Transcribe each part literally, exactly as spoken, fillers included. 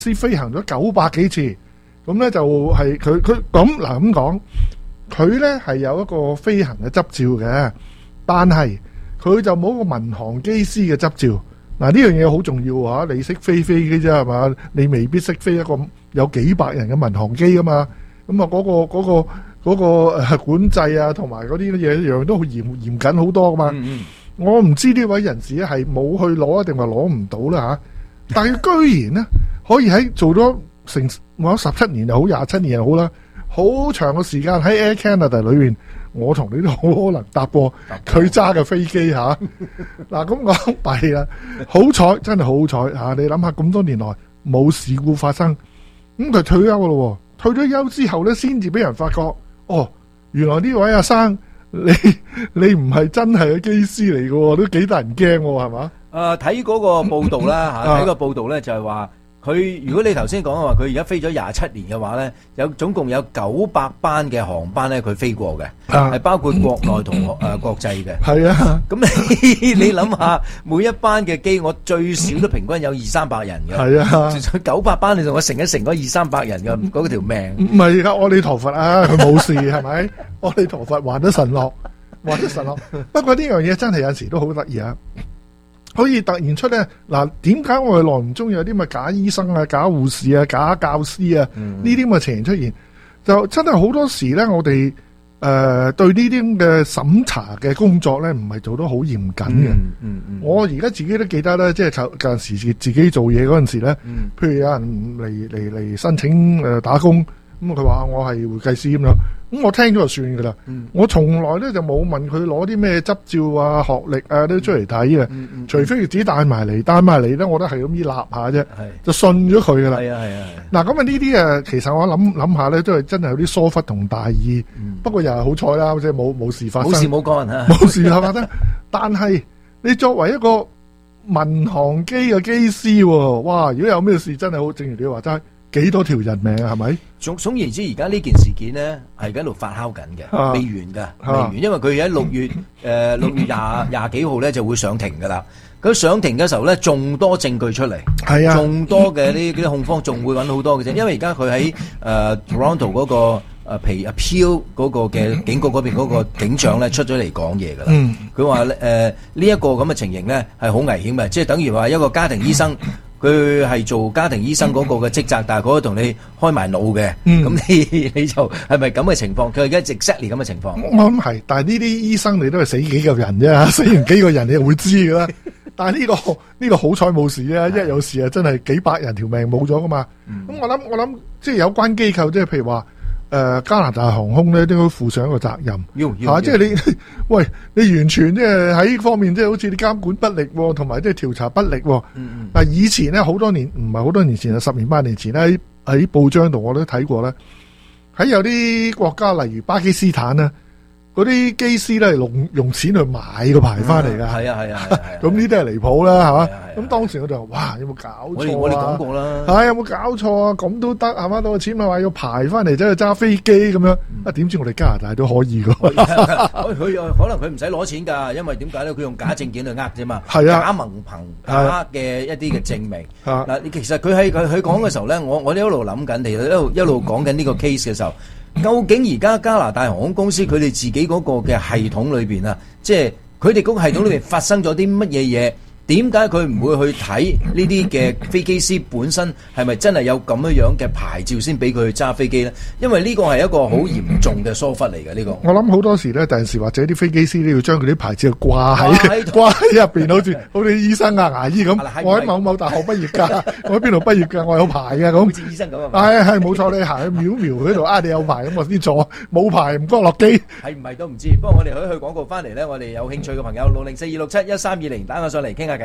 先飛行咗九百幾次，咁咧就係佢佢咁嗱咁講，佢咧係有一個飛行嘅執照嘅，但係佢就冇個民航機師嘅執照。嗱呢樣嘢好重要啊！你識飛飛機啫係嘛？你未必識飛一個有幾百人嘅民航機噶嘛？咁啊嗰個嗰個嗰個誒管制啊，同埋嗰啲嘢一樣都好嚴嚴謹好多噶嘛。嗯嗯我唔知呢位人士咧係冇去攞定話攞唔到啦嚇，但係佢居然咧可以喺做咗成我十七年又好廿七年又好啦，好長嘅時間喺 Air Canada 裏邊，我同你都好可能搭過佢揸嘅飛機嚇。嗱咁講弊啦，好彩真係好彩嚇！你諗下咁多年來冇事故發生，咁佢退休咯，退咗休之後咧先至俾人發覺，哦原來呢位阿生。你你唔係真係個機師嚟嘅，都幾得人驚係嘛？ 誒，睇嗰個報道啦吓，睇個報道咧就係話佢，如果你頭先講嘅話，佢而家飛咗廿七年嘅話咧，有總共有九百班嘅航班咧，佢飛過嘅，係包括國內同誒國際嘅。係啊，咁你你諗下，每一班嘅機，我最少都平均有二三百人嘅。係啊，九百班你同我乘一乘嗰二三百人嘅嗰條命。 唔係而家阿彌陀佛啊，佢冇事係咪？阿彌陀佛還得神落，還得神落。不過呢樣嘢真係有陣時都好得意啊！可以突然出咧，嗱，點解我哋耐唔中意有啲咪假醫生啊、假護士啊、假教師啊呢啲咁嘅情形出現？就真係好多時咧，我哋誒、呃、對呢啲咁嘅審查嘅工作咧，唔係做得好嚴謹嘅。嗯嗯嗯、我而家自己都記得咧，即係舊舊陣時自己做嘢嗰陣時咧，嗯、譬如有人嚟嚟嚟申請誒打工，咁佢話我係會計師咁樣。咁我聽咗就算噶啦，嗯、我從來咧就冇問佢攞啲咩執照啊、學歷啊都出嚟睇嘅，嗯嗯、除非佢自己帶埋嚟，帶埋嚟咧，我都係咁依立下啫，就信咗佢噶啦。係啊係啊，嗱咁啊呢啲啊，其實我諗諗下咧，都係真係有啲疏忽同大意，嗯、不過又係好彩啦，即係冇冇事發生，冇事冇干嚇，冇事係嘛？但係你作為一個民航機嘅機師，哇！如果有咩事，真係好，正如你話齋。幾多條人命啊？係咪？ 總總言之，而家呢件事件呢係喺度發酵緊嘅，啊、未完噶，未完。啊、因為佢喺六月誒六、呃、月廿廿幾號咧就會上庭噶啦。佢上庭嘅時候咧，仲多證據出嚟，係啊，仲多嘅呢啲控方仲會揾好多嘅啫。因為而家佢喺誒 Toronto 嗰個誒皮 appeal 嗰個嘅警局嗰邊嗰個警長咧出咗嚟講嘢噶啦。佢話誒呢一個咁嘅情形咧係好危險嘅，即係等於話一個家庭醫生。佢係做家庭醫生嗰個嘅職責，但係嗰個同你開埋腦嘅，咁、嗯、你你就係咪咁嘅情況？佢而家 exactly 咁嘅情況。 我諗係，但係呢啲醫生你都係死幾個人啫，死完幾個人你就會知噶啦。但係、呢、呢個呢、呢個好彩冇事啊，一有事啊真係幾百人條命冇咗噶嘛。咁、嗯、我諗我諗即係有關機構，即係譬如話。誒、呃、加拿大航空咧，都應該負上一個責任嚇，即係你喂，你完全即係喺呢方面，即係好似你監管不力，同埋即係調查不力。嗯嗯。以前咧好多年，唔係好多年前啊，十年八年前咧喺喺報章度我都睇過咧，喺有啲國家例如巴基斯坦咧。嗰啲機師咧用用錢去買個牌翻嚟噶，係啊係啊係啊，咁呢啲係離譜啦，係嘛？咁當時我就話：哇，有冇搞錯啊？我哋我哋講過啦，係有冇搞錯啊？咁都得係嘛？攞個錢咪話要牌翻嚟，走去揸飛機咁樣。啊，點知我哋加拿大都可以噶？佢可能佢唔使攞錢㗎，因為點解咧？佢用假證件去呃啫嘛，係啊，假文憑假嘅一啲嘅證明。嗱，你其實佢喺佢佢講嘅時候咧，我我哋一路諗緊，其實一路一路講緊呢個 case 嘅時候。究竟而家加拿大航空公司佢哋自己嗰個嘅系統裏邊啊，即係佢哋嗰個系統裏邊發生咗啲乜嘢嘢？點解佢唔會去睇呢啲嘅飛機師本身係咪真係有咁樣樣嘅牌照先俾佢去揸飛機咧？因為呢個係一個好嚴重嘅疏忽嚟嘅呢個。我諗好多時咧，第陣時或者啲飛機師都要將佢啲牌照掛喺掛喺入邊，好似好似醫生啊、牙醫咁。我喺某某大學畢業㗎，我喺邊度畢業㗎？我有牌㗎咁。好似醫生咁啊！係係冇錯，你行去秒秒嗰度啊，你有牌咁我先坐，冇牌唔該落機。係唔係都唔知？不過我哋可以去廣告翻嚟咧，我哋有興趣嘅朋友六零四二六七一三二零打我上嚟傾下。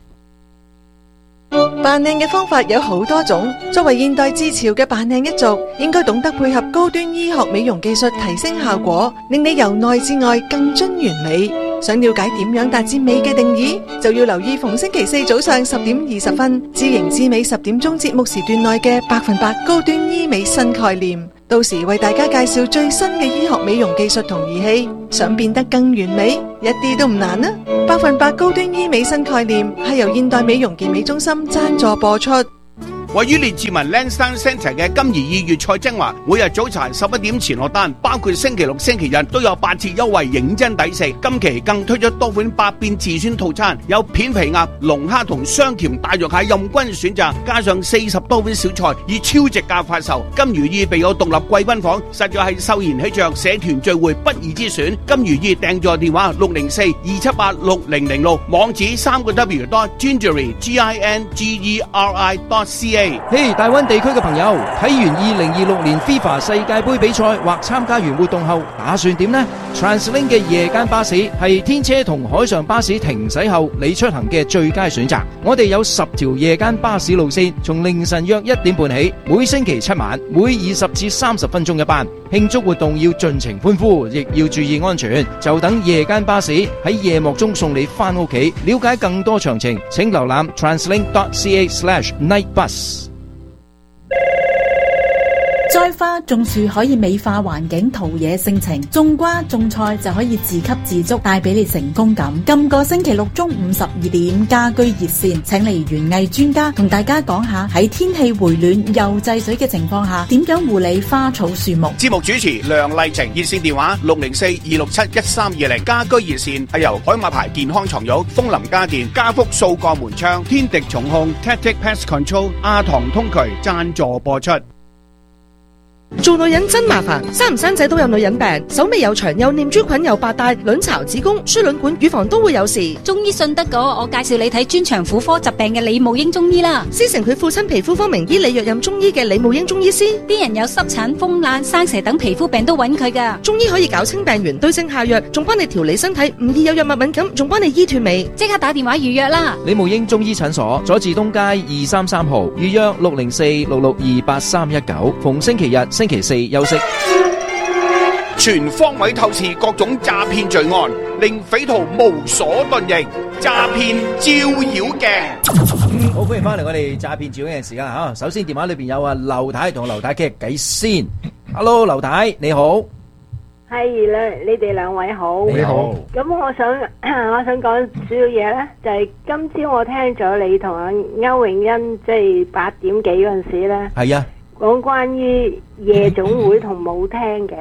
扮靚嘅方法有好多種，作為現代之潮嘅扮靚一族，應該懂得配合高端醫學美容技術提升效果，令你由內至外更臻完美。想了解點樣達至美嘅定義，就要留意逢星期四早上十點二十分，知型知美十點鐘節目時段內嘅百分百高端醫美新概念。到時為大家介紹最新嘅醫學美容技術同儀器，想變得更完美，一啲都唔難啊！百分百高端醫美新概念係由現代美容健美中心贊助播出。 位於列治文 Lansdowne Centre 嘅金怡意粵菜精華，每日早茶十一點前落單，包括星期六、星期日都有八折優惠，認真抵食。今期更推出多款百變自選套餐，有片皮鴨、龍蝦同雙甜大肉蟹任君選擇，加上四十多款小菜，以超值價發售。金如意備有獨立貴賓房，實在係秀賢喜鵲社團聚會不二之選。金如意訂座電話六零四二七八六零零六，網址三個 W dot gingery G I N G E R I dot C A。 嘿，大灣地區嘅朋友，睇完二零二六年 FIFA 世界盃比賽或參加完活動後，打算點呢？ TransLink 嘅夜間巴士係天車同海上巴士停駛後你出行嘅最佳選擇。我哋有十條夜間巴士路線，從凌晨約一點半起，每星期七晚，每二十至三十分鐘一班。慶祝活動要盡情歡呼，亦要注意安全。就等夜間巴士喺夜幕中送你返屋企。了解更多詳情，請瀏覽 translink dot c a slash night bus。 栽花種樹可以美化環境，陶冶性情；種瓜種菜就可以自給自足，帶俾你成功感。今個星期六中午十二點，家居熱線請嚟園藝專家同大家講下喺天氣回暖又制水嘅情況下，點樣護理花草樹木。 節目主持梁麗晴，熱線電話六零四二六七一三二零。家居熱線係由海馬牌健康床褥、楓林家電、家福數個門窗、天敵重控、Tactic Pest Control、阿唐通渠贊助播出。 做女人真麻煩，生唔生仔都有女人病，手尾又長，又念珠菌，又白帶，卵巢、子宮、輸卵管、乳房都會有事。 中醫信得過，我介紹你睇專長婦科疾病嘅李慕英中醫啦。 師承佢父親皮膚科名醫李若任中醫嘅李慕英中醫師， 啲人有濕疹、風癩、生蛇等皮膚病都揾佢噶。 中醫可以搞清病源，對症下藥，仲幫你調理身體，唔易有藥物敏感，仲幫你醫斷尾。 即刻打電話預約啦！ 李慕英中醫診所，佐治東街二三三號，預約六零四六六二八三一九，逢星期日、星期四休息。 全方位透視各種詐騙罪案，令匪徒無所遁形。詐騙照妖鏡， 好歡迎翻嚟我哋詐騙照妖鏡嘅時間吓。首先電話裏邊有啊劉太同劉太傾偈先。Hello， 劉太你好。 係啦，你哋兩位好。 你好。 咁我想我想講少少嘢咧，就係、是、今朝我聽咗你同阿歐永欣，即係八點幾嗰陣時咧。係啊。講關於夜總會同舞廳嘅。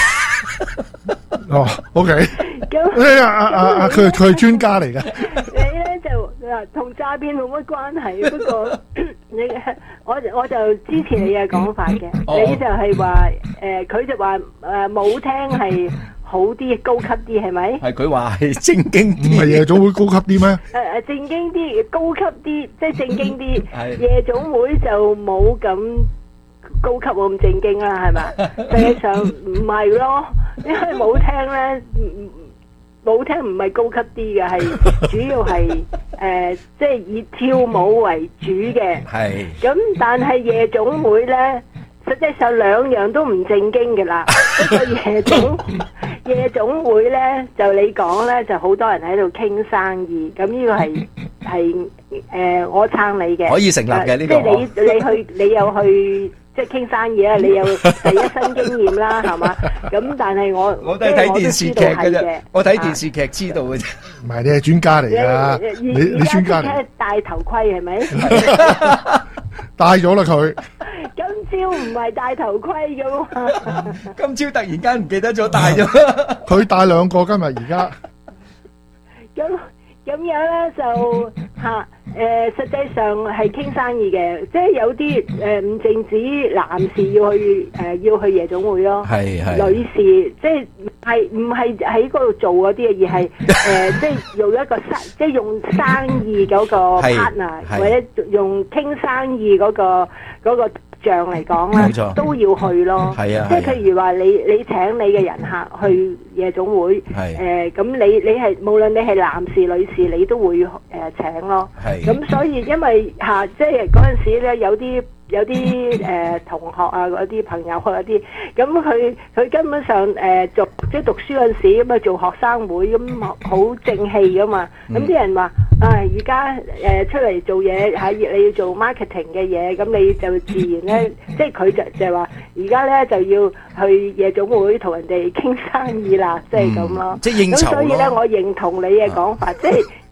哦 ，OK。咁啊啊啊！佢佢係專家嚟嘅。 你咧就嗱同詐騙冇乜關係，不過你我我就支持你嘅講法嘅。你就係話誒，佢就話誒舞廳係好啲、高級啲，係咪？係佢話係正經啲。唔係夜總會高級啲咩？誒誒，正經啲、高級啲，即係正經啲。係夜總會就冇咁高級咁正經啦，係咪？實際上唔係咯，因為舞廳咧，舞廳唔係高級啲嘅，係主要係誒，即係以跳舞為主嘅。係。咁但係夜總會咧，實際上兩樣都唔正經嘅啦。不過夜總夜總會咧，就你講咧，就好多人喺度傾生意。咁呢個係係誒，我撐你嘅。可以成立嘅呢個。即係你你去你有去。即係傾生意啊！你有第一身經驗啦，係嘛？咁但係我我都係睇電視劇嘅啫，我睇電視劇知道嘅啫。唔係你係專家嚟㗎，你你專家嚟。戴頭盔係咪？戴咗啦佢。今朝唔係戴頭盔㗎嘛？今朝突然間唔記得咗戴咗。佢戴兩個今日而家。咁咁樣咧就嚇。誒、呃，實際上係傾生意嘅，即係有啲誒唔淨止男士要去誒、呃、要去夜總會咯，係係女士即係係唔係喺嗰度做嗰啲嘢，而係誒、呃、即係用一個生即係用生意嗰個 partner 或者用傾生意嗰、嗰個嗰、嗰個像嚟講咧，都要去咯。係啊，即係譬如話你你請你嘅人客去夜總會，誒咁、呃、你你係無論你係男士女士，你都會誒、呃、請咯。係。咁所以因為嚇、啊，即係嗰陣時咧，有啲有啲誒、呃、同學啊，嗰啲朋友嗰啲，咁佢佢根本上誒、呃、讀即係讀書嗰陣時咁啊，做學生會咁好正氣噶嘛。咁啲、嗯、人話啊，而家誒出嚟做嘢喺你要做 marketing 嘅嘢，咁你就自然咧，即係佢就就係話而家咧就要去夜總會同人哋傾生意啦，即係咁咯。即係應酬咯。咁所以咧，我認同你嘅講法，即係。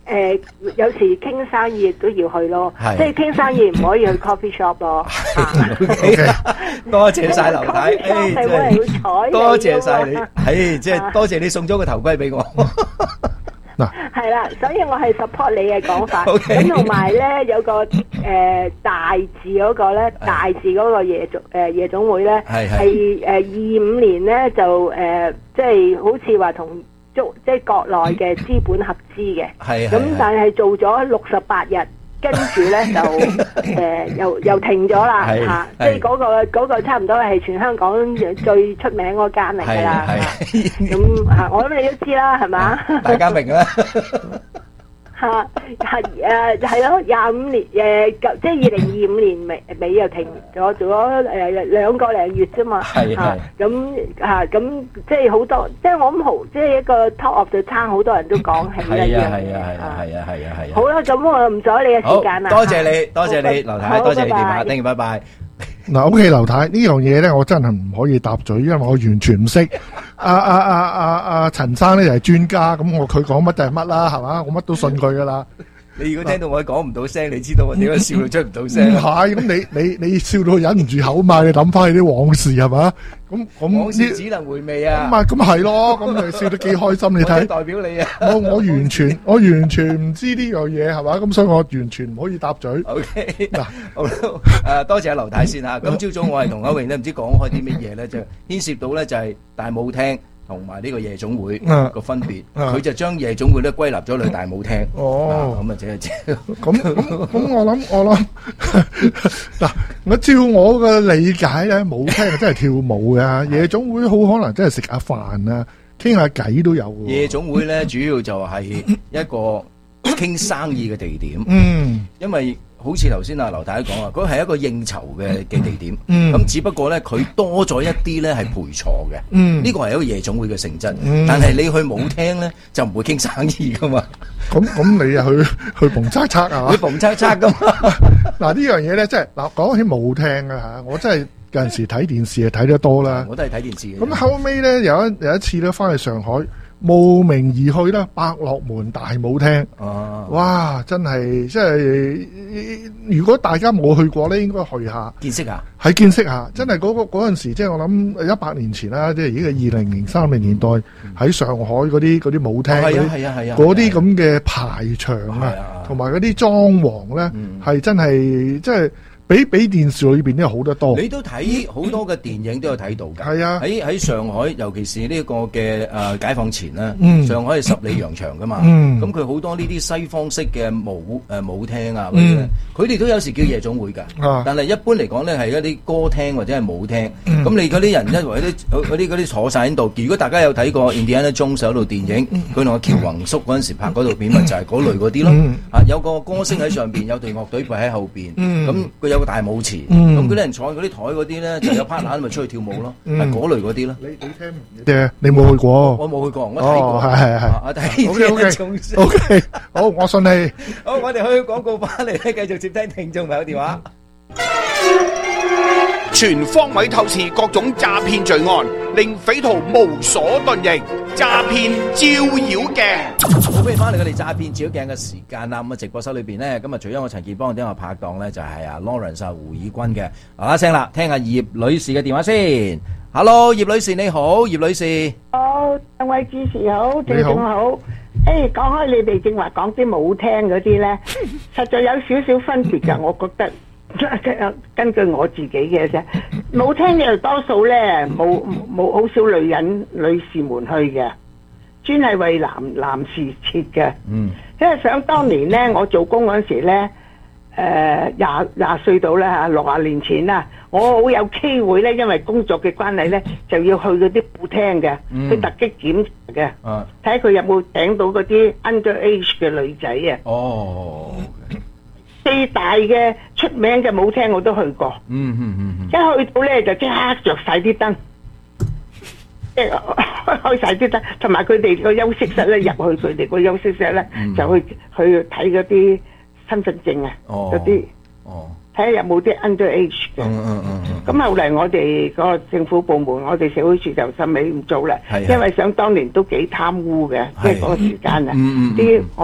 誒有時傾生意亦都要去咯，即係傾生意唔可以去 coffee shop 咯。 多謝晒劉太， 誒真係多謝晒你，誒即係多謝你送咗個頭盔俾我。 嗱， 係啦，所以我係 support 你嘅講法。咁同埋咧有個誒大字嗰個咧，大字嗰個夜總誒夜總會咧，係誒二五年咧就誒即係好似話同中即係國內嘅資本合資嘅，咁但係做咗六十八日。跟住咧就誒又又停咗啦嚇，即係嗰個嗰個差唔多係全香港最出名嗰間嚟㗎啦。咁嚇，我諗你都知啦，係嘛？ 大家明啦。 嚇係誒係咯，廿五年誒即係二零二五年尾尾又停咗，做咗誒兩個零月啫嘛。係係。咁嚇咁即係好多，即係我諗好，即係一個 top of the town，好多人都講起呢樣嘢。係啊係啊係啊係啊係啊係啊。好啦，咁我唔阻你嘅時間啦。 多謝你，多謝你，劉太，多謝你電話，thank you，拜拜。 嗱，OK，劉太呢樣嘢咧，我真係唔可以答嘴，因為我完全唔識。阿阿阿阿阿陳生咧就係專家，咁我佢講乜就係乜啦，係嘛？我乜都信佢噶啦。 你如果聽到我講唔到聲，你知道我點解笑到出唔到聲？ 唔係，咁你你你笑到忍唔住口嘛？你諗翻起啲往事係嘛？咁咁往事只能回味啊！ 咁啊，咁係咯，咁你笑得幾開心？你睇， 代表你啊！ 我我完全我完全唔知呢樣嘢係嘛？咁所以我完全唔可以答嘴。 OK，嗱，好誒，多謝阿劉太先嚇。今朝早我係同歐榮咧，唔知講開啲乜嘢咧，就牽涉到咧就係大舞廳同埋呢個夜總會個分別，佢就將夜總會咧歸納咗去大舞廳。哦，咁啊，即係即係咁咁咁，我諗我諗嗱，我照我嘅理解咧，舞廳真係跳舞嘅，夜總會好可能真係食下飯啊，傾下偈都有。 夜總會咧，主要就係一個傾生意嘅地點。 嗯， 因為好似頭先阿劉太講啊，嗰係一個應酬嘅嘅地點，咁、嗯、只不過咧佢多咗一啲咧係陪坐嘅，呢、嗯、個係一個夜總會嘅性質。嗯、但係你去舞廳咧就唔會傾生意噶嘛。 咁咁你又去去蹦測測係嘛？ 去蹦測測噶嘛？ 嗱呢樣嘢咧，即係嗱講起舞廳啊嚇，我真係有陣時睇電視啊睇得多啦。 我都係睇電視嘅。咁後尾咧有一有一次咧翻去上海。慕名而去啦，百樂門大舞廳。哦，哇，真係即係，如果大家冇去過咧，應該去下見識下， 係見識下。真係嗰、嗰個嗰陣時，即係我諗一百年前啦，即係已經係二零零三零年代喺、嗯、上海嗰啲嗰啲舞廳，係啊係啊係啊，嗰啲咁嘅排場啊，同埋嗰啲裝潢咧，係、嗯、真係即係。比比電視裏邊都有好得多， 你都睇好多嘅電影都有睇到㗎。係啊，喺喺上海，尤其是呢個嘅誒解放前咧，嗯、上海係十里洋場㗎嘛。咁佢好多呢啲西方式嘅舞誒舞廳啊嗰啲咧，佢哋、嗯、都有時叫夜總會㗎。啊、但係一般嚟講咧係一啲歌廳或者係舞廳。咁、嗯、你嗰啲人因為啲嗰啲嗰啲坐晒喺度，如果大家有睇過 Indiana Jones 嗰套電影，佢同阿喬宏叔嗰陣時拍嗰套片咪就係嗰類嗰啲咯。嗯、啊，有個歌星喺上邊，有隊樂隊喺後邊，咁佢有個大舞池，咁嗰啲人坐嗰啲台嗰啲咧，就有 partner 咪出去跳舞咯，係嗰類嗰啲咯。你你聽嘅，你冇去過？ 我冇去過，我睇過。 係係係， 我睇。O K O K O K，好，我信你。 好，我哋去廣告翻嚟咧，繼續接聽聽眾朋友電話。 全方位透視各種詐騙罪案，令匪徒無所遁形。詐騙照妖鏡， 好，歡迎翻嚟我哋詐騙照妖鏡嘅時間啦。咁啊，直播室裏邊咧，今日除咗我陳健邦，啲我拍檔咧就係阿 Lawrence 啊胡以軍嘅。嗱一聲啦，聽下葉女士嘅電話先。Hello， 葉女士你好，葉女士。 好，兩位主持好，正正好。誒，講開你哋正話講啲舞廳嗰啲咧，實在有少少分別噶，我覺得。根據我自己嘅啫，舞廳又多數咧冇冇好少女人女士們去嘅，專係為男男士設嘅。嗯，因為想當年咧，我做工嗰陣時咧，誒廿廿歲到啦嚇，六十年前啦，我好有機會咧，因為工作嘅關係咧，就要去嗰啲舞廳嘅，嗯、去突擊檢查嘅，睇佢、啊、有冇請到嗰啲 underage 嘅女仔啊。哦。最大嘅出名嘅舞廳我都去過，嗯嗯嗯嗯，一去到咧就即刻着晒啲燈，即係開晒啲燈，同埋佢哋個休息室咧，入去佢哋個休息室咧，嗯、就去去睇嗰啲身份證啊，嗰啲，哦，睇下有冇啲 underage 嘅，嗯嗯嗯嗯，咁後嚟我哋個政府部門，我哋社會處就審尾唔做啦，因為想當年都幾貪污嘅，即係嗰個時間啊，啲我。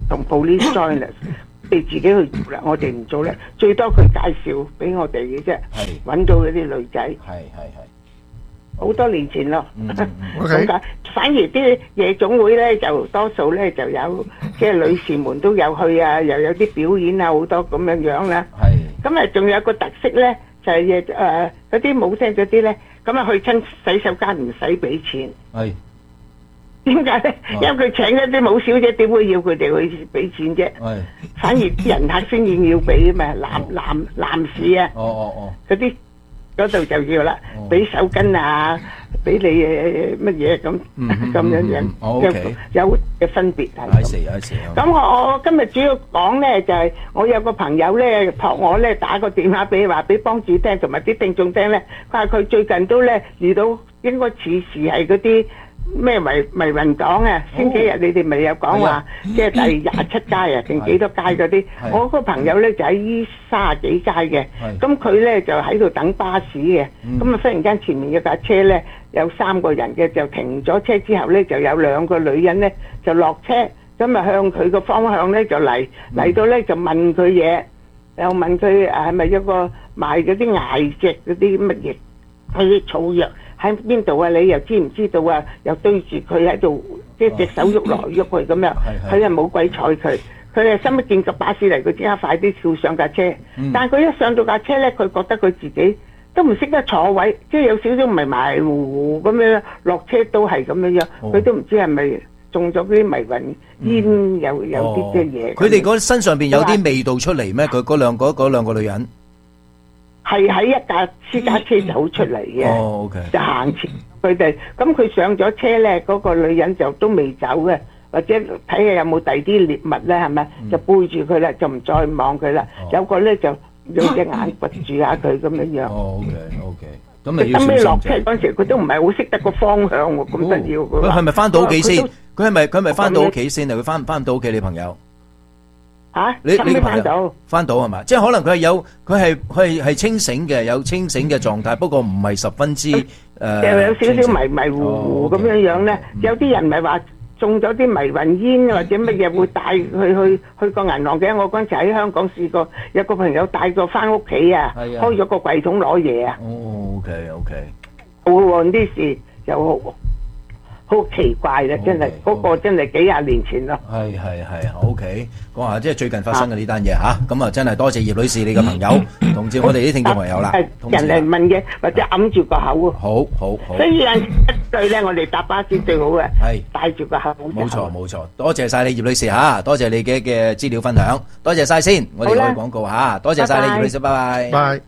同 police joiners，你自己去做啦，我哋唔做咧，最多佢介紹俾我哋嘅啫，揾到嗰啲女仔， 係係係， 好多年前咯。 OK， 咁反而啲夜總會咧就多數咧就有，即係女士們都有去啊，又有啲表演啊，好多咁樣樣啦。係，咁啊仲有個特色咧，就係誒嗰啲冇聲嗰啲咧，咁啊去親洗手間唔使俾錢。係。點解咧？因為佢請一啲舞小姐，點會要佢哋去俾錢啫？反而啲人客先至要俾啊嘛，男男男士啊，哦哦哦，嗰啲嗰度就要啦，俾手巾啊，俾你誒乜嘢咁咁樣樣，有有嘅分別係。係是係是。咁我我今日主要講咧就係我有個朋友咧託我咧打個電話俾話俾幫主聽同埋啲聽眾聽咧，佢話佢最近都咧遇到應該似是係嗰啲。咩迷迷魂黨啊？星期日你哋咪有講話，即係第廿七街啊，定幾多街嗰啲？我個朋友咧就喺依卅幾街嘅，咁佢咧就喺度等巴士嘅，咁啊忽然間前面有架車咧有三個人嘅，就停咗車之後咧就有兩個女人咧就落車，咁啊向佢個方向咧就嚟嚟到咧就問佢嘢，又問佢誒係咪一個賣嗰啲艾藉嗰啲乜嘢嗰啲草藥？喺邊度啊？你又知唔知道啊？又對住佢喺度，即係隻手喐來喐去咁樣，佢又冇鬼睬佢。佢啊，心一見個巴士嚟，佢即刻快啲跳上架車。嗯、但係佢一上到架車咧，佢覺得佢自己都唔識得坐位，即係有少少迷迷糊糊咁樣落車都係咁樣樣。佢、哦、都唔知係咪中咗啲迷魂煙，嗯、有有啲嘅嘢。 佢哋嗰身上邊有啲味道出嚟咩？佢嗰兩嗰嗰兩個女人。 係喺一架私家車走出嚟嘅， 哦 okay. 就行前佢哋。咁佢上咗車咧，嗰、那個女人就都未走嘅，或者睇下有冇第二啲獵物咧，係咪？嗯、就背住佢啦，就唔再望佢啦。哦、有個咧就用隻眼掘住下佢咁樣樣。 哦 OK OK， 咁咪要小心。等尾落車嗰時，佢都唔係好識得個方向喎，咁得要。 佢係咪翻到屋企先？佢係咪佢係咪翻到屋企先啊？佢翻唔翻到屋企？你朋友？ 吓， 你你翻到翻到係嘛？即係可能佢係有佢係佢係係清醒嘅，有清醒嘅狀態，不過唔係十分之誒， 又有少少迷迷糊糊咁樣樣咧。有啲人咪話中咗啲迷魂煙或者乜嘢會帶佢去去個銀行嘅。我嗰陣時喺香港試過，有個朋友帶個翻屋企啊，開咗個櫃桶攞嘢啊。 哦 ，OK OK， 好喎，啲事又好。好奇怪啦，真係嗰個真係幾廿年前咯。 係係係 ，OK，講下即係最近發生嘅呢單嘢吓，咁啊真係多謝葉女士你嘅朋友，同志我哋啲聽眾朋友啦。 人嚟問嘅或者揞住個口啊。 好好好。 所以有一句咧，我哋搭巴士最好嘅係戴住個口。 冇錯冇錯，多謝晒你葉女士吓，多謝你嘅嘅資料分享，多謝晒先，我哋開廣告吓，多謝晒你葉女士，拜拜。 拜。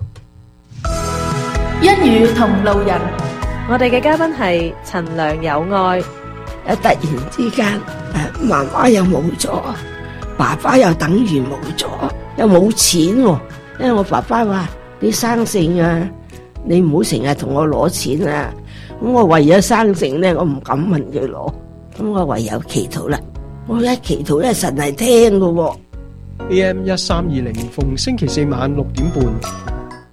一語同路人。我哋嘅嘉賓係陳良友愛。 誒，突然之間，誒，媽媽又冇咗，爸爸又等於冇咗，又冇錢喎。因為我爸爸話：你生性啊，你唔好成日同我攞錢啊。咁我為咗生性咧，我唔敢問佢攞。咁我唯有祈禱啦。我一祈禱咧，神係聽㗎喎。 A M 一三二零，逢星期四晚六點半。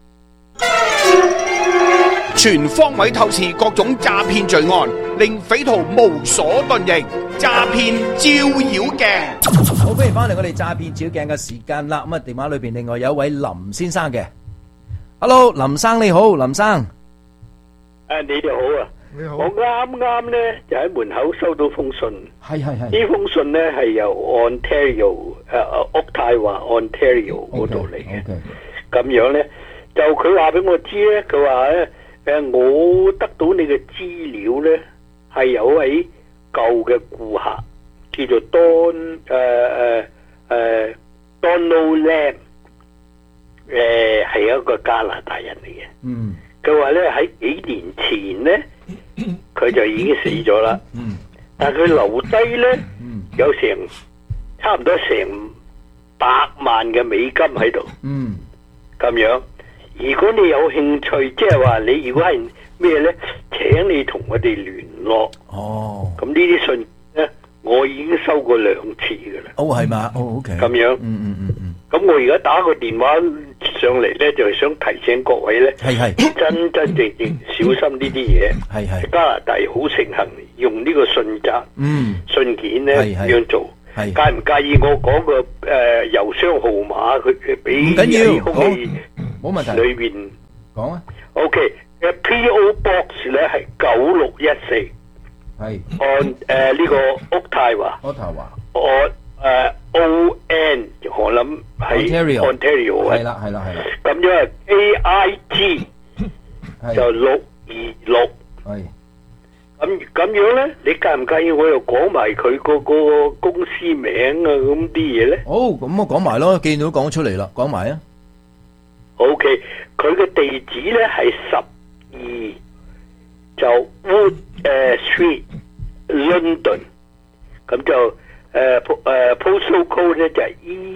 全方位透視各種詐騙罪案，令匪徒無所遁形。詐騙照妖鏡， 好，歡迎翻嚟我哋詐騙照妖鏡嘅時間啦。咁啊，電話裏邊另外有一位林先生嘅 ，Hello， 林生你好，林生。 誒，你哋好啊，你好。我啱啱咧就喺門口收到封信， 係係係。 呢封信咧係由 Ontario 誒渥太華 Ontario 嗰度嚟嘅，咁樣咧就佢話俾我知咧，佢話咧。誒，我得到你嘅資料咧，係有位舊嘅顧客叫做 Don 誒誒誒 Donald Lam，誒係一個加拿大人嚟嘅。嗯，佢話咧喺幾年前咧，佢就已經死咗啦。嗯，但係佢留低咧，嗯，有成差唔多成百萬嘅美金喺度。嗯，咁樣。如果你有興趣，即係話你如果係咩咧，請你同我哋聯絡。哦，咁呢啲信咧，我已經收過兩次噶啦。 哦，係嘛？哦 ，OK。 咁樣。嗯嗯嗯嗯。咁我而家打個電話上嚟咧，就係想提醒各位咧，係係真真正正小心呢啲嘢。係係。加拿大好盛行用呢個信札、嗯信件咧咁樣做。 介唔介意我講個誒郵箱號碼佢俾唔緊要， 空氣冇問題。 裏邊講啊。 OK，嘅 P O Box 咧係九六一四， 係按誒呢個渥太華。 渥太華。 按誒 O N， 我諗係 Ontario 係啦係啦係啦。 咁樣係 A I G 就六二六。 係。 咁咁樣咧，你介唔介意我又講埋佢個個公司名啊咁啲嘢咧？ 好，咁我講埋咯，既然都講出嚟啦，講埋啊。 OK，佢嘅地址咧係十二就 Wood 誒 Street London， 咁就誒誒 postal code 咧就係 E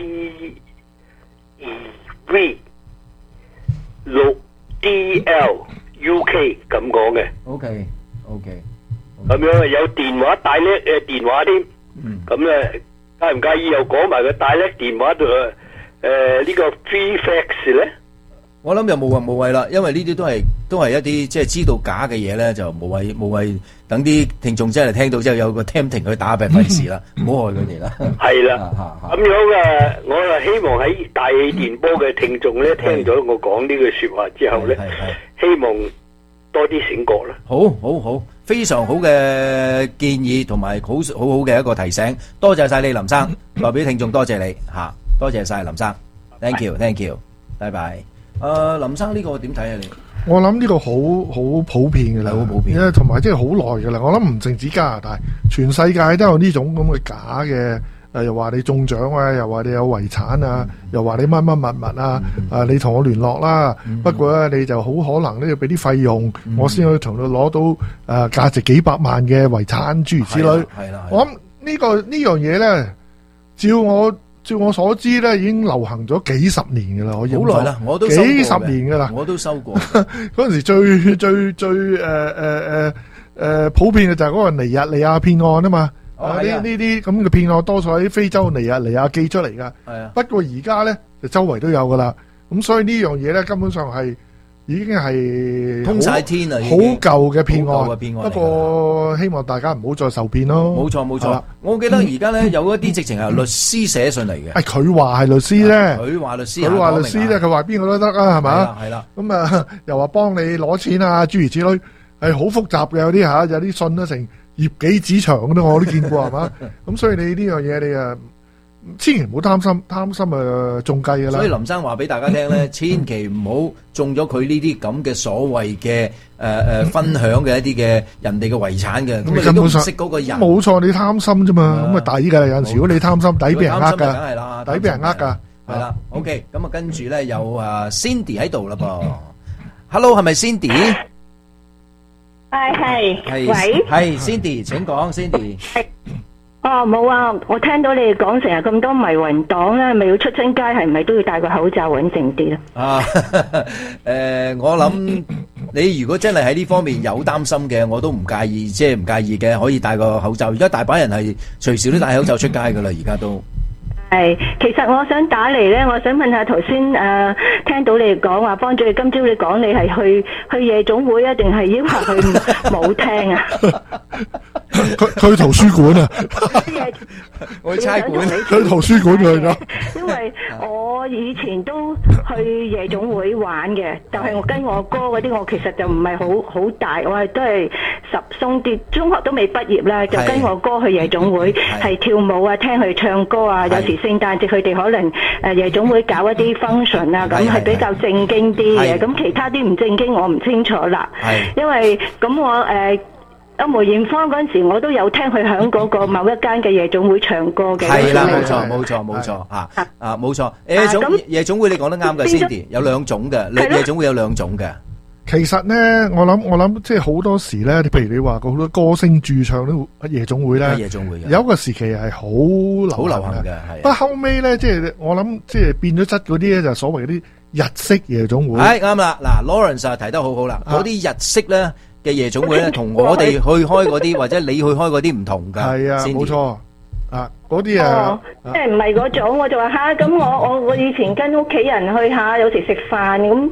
C 二 V 六 D L U K 咁講嘅。 OK。O K， 咁樣啊有電話大叻誒電話添，咁咧介唔介意又講埋個大叻電話度誒呢個 free fax 咧？ 我諗就無謂無謂啦，因為呢啲都係都係一啲即係知道假嘅嘢咧，就無謂無謂等啲聽眾真係聽到之後有個 tempting 去打病費事啦，唔好害佢哋啦。 係啦，咁樣啊，我啊希望喺大氣電波嘅聽眾咧聽咗我講呢句説話之後咧，希望多啲醒覺啦！ 好，好，好，非常好嘅建議同埋好好好嘅一個提醒，多謝晒你林生，代表聽眾多謝你嚇，多謝晒林生 ，thank you，thank you，拜拜。誒，林生呢個點睇啊？你我諗呢個好好普遍嘅啦， 好普遍， 同埋即係好耐嘅啦。我諗唔淨止加拿大，全世界都有呢種咁嘅假嘅。誒又話你中獎啊，又話你有遺產啊，嗯、又話你乜乜物物啊，嗯、啊你同我聯絡啦。嗯、不過咧，你就好可能咧要俾啲費用，嗯、我先可以同你攞到誒、呃、價值幾百萬嘅遺產諸如此類。 係啦， 我諗、呢個、呢個呢樣嘢咧，照我照我所知咧，已經流行咗幾十年噶啦。我好耐啦，我都收過幾十年噶啦， 我都收過。 嗰陣時最最最誒誒誒誒普遍嘅就係嗰個尼日利亞騙案啊嘛。啊！呢呢啲咁嘅騙案多數喺非洲尼日利亞寄出嚟噶。係啊。不過而家咧就周圍都有噶啦。咁所以呢樣嘢咧根本上係已經係通晒天啦， 好舊嘅騙案。 好舊嘅騙案。 不過希望大家唔好再受騙咯。 冇錯冇錯。我記得而家咧有一啲直情係律師寫信嚟嘅。 係佢話係律師咧。 佢話律師。 佢話律師咧，佢話邊個都得啊，係咪？ 係啦係啦。 咁啊，又話幫你攞錢啊，諸如此類，係好複雜嘅有啲吓，有啲信都成頁幾紙長嘅，我都見過係嘛？咁所以你呢樣嘢你啊，千祈唔好貪心，貪心啊中計噶啦。 所以林生話俾大家聽咧，千祈唔好中咗佢呢啲咁嘅所謂嘅誒誒分享嘅一啲嘅人哋嘅遺產嘅，咁你都唔識嗰個人。冇錯，你貪心啫嘛，咁啊抵噶。有陣時如果你貪心，抵俾人呃噶， 梗係啦， 抵俾人呃噶。 係啦 ，OK，咁啊跟住咧有啊 Cindy 喺度啦噃 ，Hello 係咪 Cindy？ 係係， 係喂， 係 Cindy，請講 Cindy。 哦，冇啊，我聽到你哋講成日咁多迷魂黨咧，咪要出親街，係咪都要戴個口罩穩靜啲咧？ 啊，誒，我諗你如果真係喺呢方面有擔心嘅，我都唔介意，即係唔介意嘅，可以戴個口罩。而家大把人係隨時都戴口罩出街噶啦，而家都。 係，其實我想打嚟咧，我想問下頭先誒，聽到你哋講話幫咗你，今朝你講你係去去夜總會啊，定係要求去舞廳啊？ 佢佢圖書館啊， 我差館， 佢圖書館去咗。 因為我以前都去夜總會玩嘅，但係我跟我哥嗰啲，我其實就唔係好好大，我係都係十鬆啲，中學都未畢業啦，就跟我哥去夜總會，係跳舞啊，聽佢唱歌啊，有時聖誕節佢哋可能誒夜總會搞一啲 function 啊，咁係比較正經啲嘅，咁其他啲唔正經我唔清楚啦，因為咁我誒。阿梅艷芳嗰陣時，我都有聽佢響嗰個某一間嘅夜總會唱歌嘅。 係啦，冇錯冇錯冇錯啊啊冇錯。夜總夜總會你講得啱嘅 Cindy，有兩種嘅，夜總會有兩種嘅。 其實咧，我諗我諗，即係好多時咧，譬如你話好多歌星駐唱都夜總會咧， 夜總會有一個時期係好好流行嘅，係。 不過後尾咧，即係我諗，即係變咗質嗰啲咧，就所謂嗰啲日式夜總會。 係啱啦，嗱 Lawrence 啊提得好好啦，嗰啲日式咧嘅夜總會咧，同我哋去開嗰啲或者你去開嗰啲唔同噶。 係啊，冇錯啊，嗰啲啊， 即係唔係嗰種，我就話吓，咁我我我以前跟屋企人去下，有時食飯咁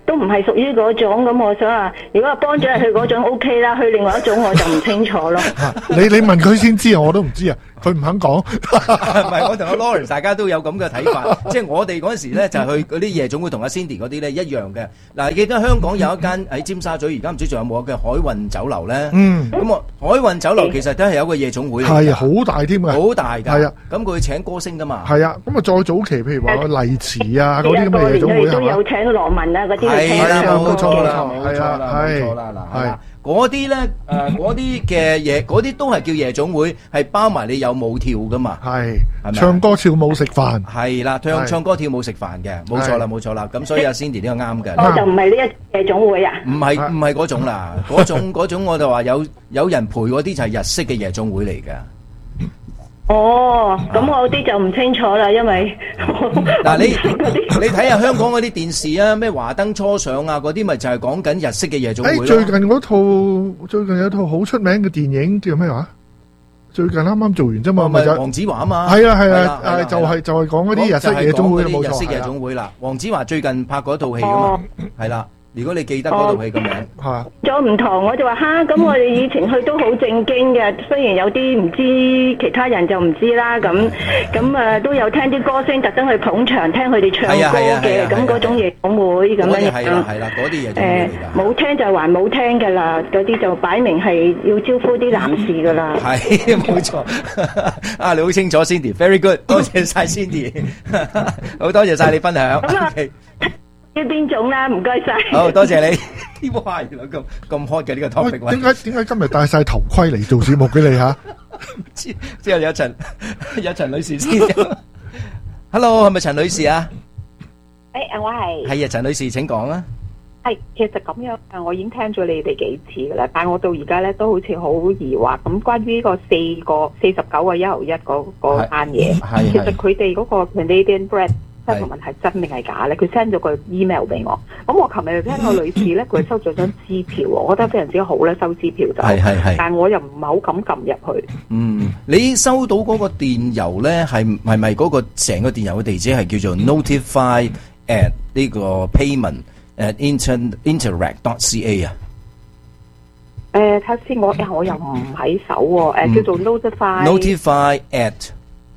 都唔係屬於嗰種，咁我想話，如果係幫咗人去嗰種 O K 啦，去另外一種我就唔清楚咯。 你你問佢先知啊，我都唔知啊，佢唔肯講。 唔係，我同阿 Lawrence 大家都有咁嘅睇法，即係我哋嗰陣時咧就係去嗰啲夜總會同阿 Cindy 嗰啲咧一樣嘅。嗱，記得香港有一間喺尖沙咀，而家唔知仲有冇嘅海運酒樓咧。嗯。咁啊，海運酒樓其實都係有個夜總會嚟㗎。係好大添㗎。 好大㗎。係啊。咁佢請歌星㗎嘛。 係啊。咁啊，再早期譬如話麗池啊嗰啲咁嘅夜總會係嘛。 都有請羅文啊嗰啲。 係啦，冇錯啦，冇錯係啦，冇錯啦，嗱，係啦，嗰啲咧，誒，嗰啲嘅嘢，嗰啲都係叫夜總會，係包埋你有舞跳噶嘛， 係，唱歌跳舞食飯， 係啦，唱唱歌跳舞食飯嘅，冇錯啦，冇錯啦，咁所以阿 Cindy 呢個啱嘅， 我就唔係呢一夜總會啊， 唔係唔係嗰種啦，嗰種嗰種我就話有有人陪嗰啲就係日式嘅夜總會嚟嘅。 哦，咁我啲就唔清楚啦，因為嗱你你睇下香港嗰啲電視啊，咩華燈初上啊，嗰啲咪就係講緊日式嘅夜總會咯。 誒，最近嗰套最近有套好出名嘅電影叫咩話？最近啱啱做完啫嘛，咪就黃子華啊嘛。 係啊係啊，誒就係就係講嗰啲日式夜總會冇錯。 日式夜總會啦，黃子華最近拍嗰套戲啊嘛，係啦。如果你記得嗰套戲個名， 嚇咗唔同，我就話哈，咁我哋以前去都好正經嘅，雖然有啲唔知其他人就唔知啦，咁咁啊都有聽啲歌星特登去捧場聽佢哋唱歌嘅，咁嗰種夜總會咁樣樣。 係啦係啦，嗰啲夜總會嚟㗎。 誒冇聽就還冇聽㗎啦，嗰啲就擺明係要招呼啲男士㗎啦。 係冇錯，啊你好清楚 Cindy，very good，多謝曬 Cindy，好多謝曬你分享。 呢邊種啦，唔該晒。 好多謝你。哇，原來咁咁 hot 嘅呢個 topic。 點解點解今日戴晒頭盔嚟做節目嘅你吓？ 之之後有陳有陳女士先。Hello， 係咪陳女士啊？ 誒，我係。 係啊，陳女士請講啊。 係，其實咁樣啊，我已經聽咗你哋幾次噶啦，但係我到而家咧都好似好疑惑。咁關於呢個四個四十九個一毫一嗰嗰單嘢，其實佢哋嗰個 Canadian Bread。即係個問題真定係假咧？佢 send 咗個 email 俾我，咁我琴日聽個女士咧，佢收咗張支票，我覺得非常之好咧，收支票就係係係，但係我又唔係好敢撳入去。 嗯，你收到嗰個電郵咧，係係咪嗰個成個電郵嘅地址係叫做 notify at 呢個 payment at inter interact dot ca 啊？ 誒，睇下先，我我又唔喺手喎，誒叫做 notify notify at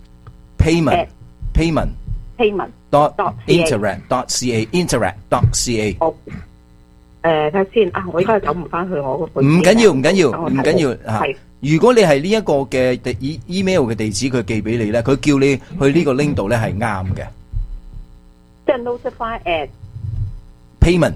payment payment payment dot interact dot ca interact dot ca。 好，誒睇下先啊！我而家走唔翻去我嗰個。 唔緊要，唔緊要，唔緊要嚇。如果你係呢一個嘅地 email 嘅地址，佢寄俾你咧，佢叫你去呢個 link 度咧係啱嘅。 即係 notify at payment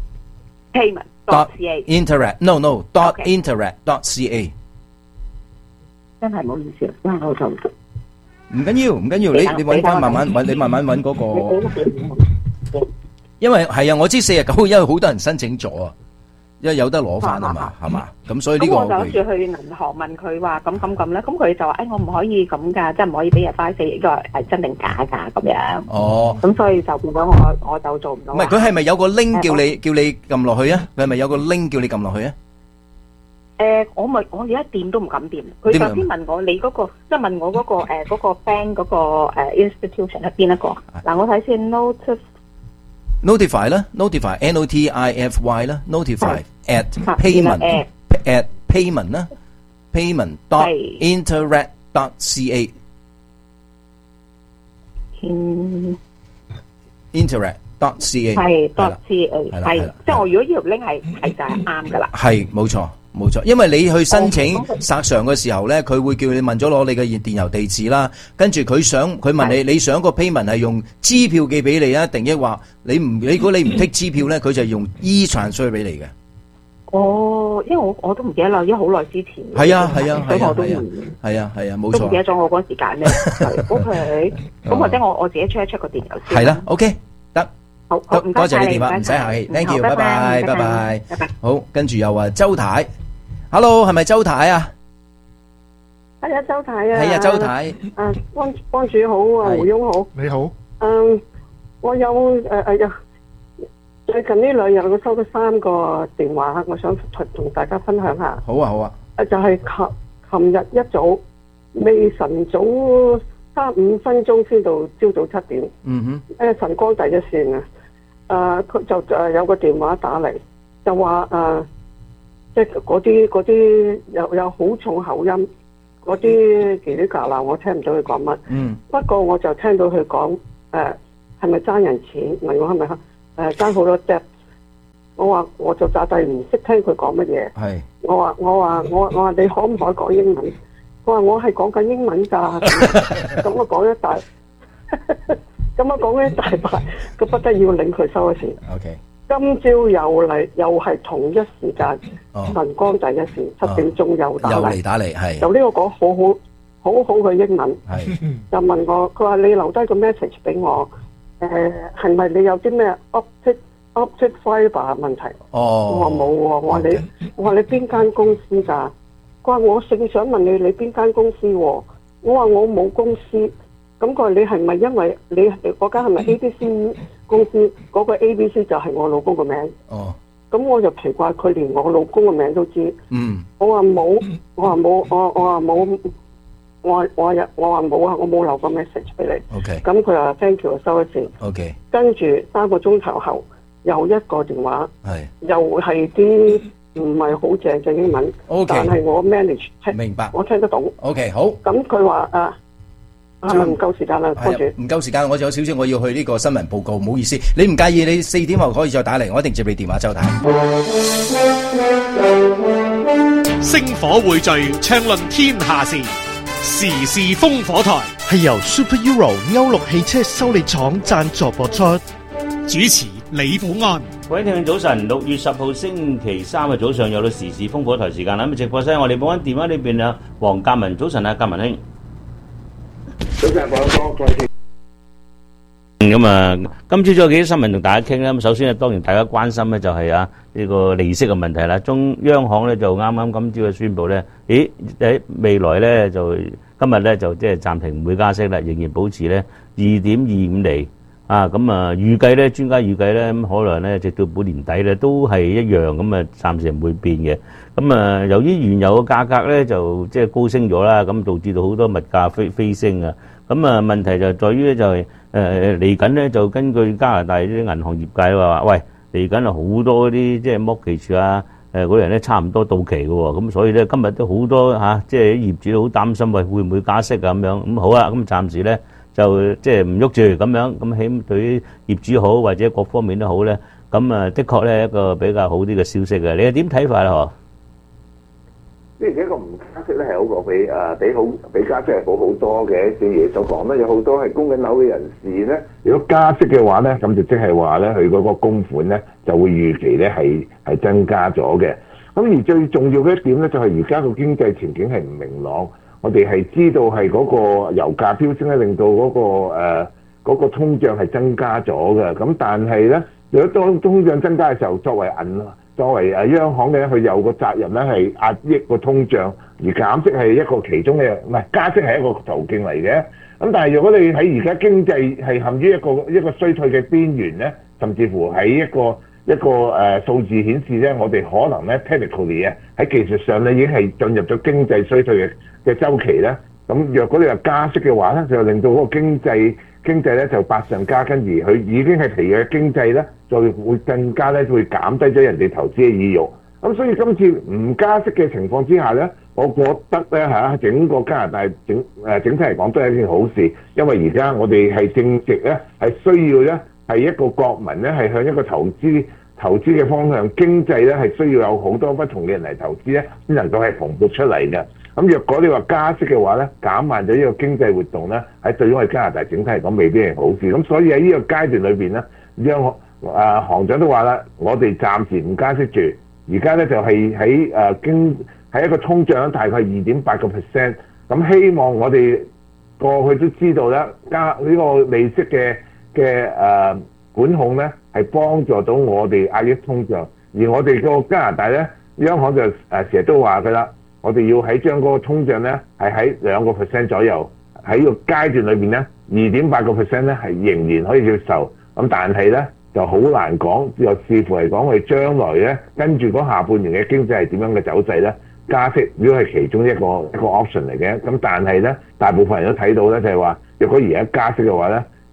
payment dot ca interact no no dot interact dot ca。 真係唔好意思，因為我就。 唔緊要，唔緊要，你你揾翻慢慢揾，你慢慢揾嗰個。因為係啊，我知四十九，因為好多人申請咗啊，因為有得攞翻啊嘛，係嘛，咁所以呢個。咁我就諗住去銀行問佢話咁咁咁咧，咁佢就話誒我唔可以咁㗎，即係唔可以俾人翻四呢個係真定假㗎咁樣。哦。咁所以就變咗我我就做唔到。 唔係，佢係咪有個 link 叫你叫你撳落去啊？佢係咪有個 link 叫你撳落去啊？ 誒，我咪我而家掂都唔敢掂。佢首先問我你嗰個，即係問我嗰個誒嗰個 bank 嗰個誒 institution 係邊一個？嗱，我睇先 notify notify 啦 ，notify n o t i f y 啦 ，notify at payment at payment 啦 ，payment dot interact dot ca interact dot ca 係 dot ca 係，即係我如果呢條 link 係係就係啱噶啦。 係冇錯。冇錯，因為你去申請索償嘅時候咧，佢會叫你問咗攞你嘅電郵地址啦，跟住佢想佢問你，你想個 payment 係用支票寄俾你啊，定抑或你唔你如果你唔剔支票咧，佢就用 e-transfer 俾你嘅。 哦，因為我我都唔記得啦，因為好耐之前。 係啊係啊係啊係啊係啊係啊冇錯。 都唔記得咗我嗰陣時揀咩？O K，咁或者我我自己 check 一 check 個電郵先。 係啦 ，O K 得。 好， 多謝你電話，唔使客氣 ，thank you，拜拜拜拜拜拜。好，跟住又話周太。Hello， 係咪周太啊？ 係啊，周太啊。 係啊，周太。 啊，幫幫主好啊，胡翁好。 你好。 嗯，我有誒誒呀，最近呢兩日我收到三個電話，我想同同大家分享下。 好啊，好啊。 誒，就係琴琴日一早，未晨早三五分鐘先到朝早七點。 嗯哼。 誒，晨光第一線啊！ 誒佢就誒有個電話打嚟，就話誒，即係嗰啲嗰啲有有好重口音，嗰啲嘰哩㗎啦，我聽唔到佢講乜。 嗯。 不過我就聽到佢講誒係咪爭人錢？問我係咪誒爭好多 debt？我話我就詐諦唔識聽佢講乜嘢。 係。 我話我話我我話你可唔可以講英文？佢話我係講緊英文㗎。咁我講一大。咁我講緊大把，佢不得要領佢收咗錢。 OK。 今朝又嚟，又係同一時間，晨光第一線七點鐘又打嚟。 又嚟打嚟，係。 就呢個講好好好好嘅英文。 係。 就問我，佢話你留低個 message 俾我，誒係咪你有啲咩 optic optic fibre 問題？ 哦。 我話冇喎，我話你，我話你邊間公司㗎？佢話我正想問你，你邊間公司喎？我話我冇公司。咁佢話你係咪因為你嗰間係咪 A B C 公司嗰、嗰個 A B C 就係我老公個名？ 哦， 咁我就奇怪，佢連我老公個名都知。 嗯， 我話冇，我話冇，我我話冇，我話我話我話冇啊，我冇留個 message 俾你。 OK。 咁佢話 thank you 收咗錢。 OK。 跟住三個鐘頭後又一個電話， 係又係啲唔係好正嘅英文。 OK。 但係我 manage 明白， 我聽得懂。 OK， 好。 咁佢話啊。唔夠時間啦，多謝。 唔夠時間，我仲有少少，我要去呢個新聞報告，唔好意思。你唔介意，你四點後可以再打嚟，我一定接你電話，周太。 星火匯聚，暢論天下事，時事烽火台係由 Super Euro 歐陸汽車修理廠贊助播出， 主持李寶安。 各位聽眾早晨，六月十號星期三嘅早上有到時事烽火台時間啦。咁直播室我李寶安電話呢邊啊，黃格文，早晨啊，格文兄。 早晨，寶安哥，再見。 咁啊，今朝早有幾啲新聞同大家傾啦。咁首先啊，當然大家關心咧就係啊呢個利息嘅問題啦。中央行咧就啱啱今朝嘅宣布咧，咦喺未來咧就今日咧就即係暫停唔會加息啦，仍然保持咧二點二五厘啊。咁啊預計咧，專家預計咧咁可能咧直到本年底咧都係一樣咁啊，暫時唔會變嘅。咁啊，由於原油嘅價格咧就即係高升咗啦，咁導致到好多物價飛飛升啊。咁啊問題就在於咧就係誒嚟緊咧就根據加拿大啲銀行業界話，喂嚟緊啊好多啲即係 mortgage啊誒嗰啲人咧差唔多到期嘅喎，咁所以咧今日都好多嚇即係業主都好擔心，喂會唔會加息啊咁樣？咁好啦，咁暫時咧就即係唔喐住咁樣，咁起對於業主好或者各方面都好咧，咁啊的確咧一個比較好啲嘅消息嘅，你係點睇法咧？嗬？ 即係一個唔加息咧，係好過比誒比好比加息係好好多嘅。正如你所講咧，有好多係供緊樓嘅人士咧，如果加息嘅話咧，咁就即係話咧，佢嗰個供款咧就會預期咧係係增加咗嘅。咁而最重要嘅一點咧，就係而家個經濟前景係唔明朗。我哋係知道係嗰個油價飆升咧，令到嗰個誒嗰個通脹係增加咗嘅。咁但係咧，如果當通脹增加嘅時候，作為銀作為誒央行嘅，佢有個責任咧係壓抑個通脹，而減息係一個其中嘅，唔係加息係一個途徑嚟嘅。咁但係如果你喺而家經濟係陷於一個一個衰退嘅邊緣咧，甚至乎喺一個一個誒、呃、數字顯示咧，我哋可能咧 technically 啊喺技術上咧已經係進入咗經濟衰退嘅嘅週期咧。咁若果你話加息嘅話咧，就令到嗰個經濟經濟咧就百上加斤，而佢已經係疲弱嘅經濟咧，就會更加咧會減低咗人哋投資嘅意欲。咁所以今次唔加息嘅情況之下咧，我覺得咧嚇整個加拿大整誒整體嚟講都係一件好事，因為而家我哋係正值咧係需要咧係一個國民咧係向一個投資投資嘅方向，經濟咧係需要有好多不同嘅人嚟投資咧，先能夠係蓬勃出嚟嘅。咁若果你話加息嘅話咧，減慢咗呢個經濟活動咧，喺對於我哋加拿大整體嚟講未必係好事。咁所以喺呢個階段裏邊咧，央行啊行長都話啦，我哋暫時唔加息住。而家咧就係喺誒經喺一個通脹大概二點八個 percent。咁希望我哋過去都知道咧，加呢個利息嘅嘅誒管控咧，係幫助到我哋壓抑通脹。而我哋個加拿大咧，央行就誒成日都話㗎啦。我哋要喺將嗰個通脹咧係喺兩個 percent 左右，喺個階段裏邊咧，二點八個 percent 咧係仍然可以接受。咁但係咧就好難講，又視乎嚟講，我哋將來咧跟住嗰下半年嘅經濟係點樣嘅走勢咧，加息如果係其中一個一個 option 嚟嘅。咁但係咧，大部分人都睇到咧就係話，若果而家加息嘅話咧，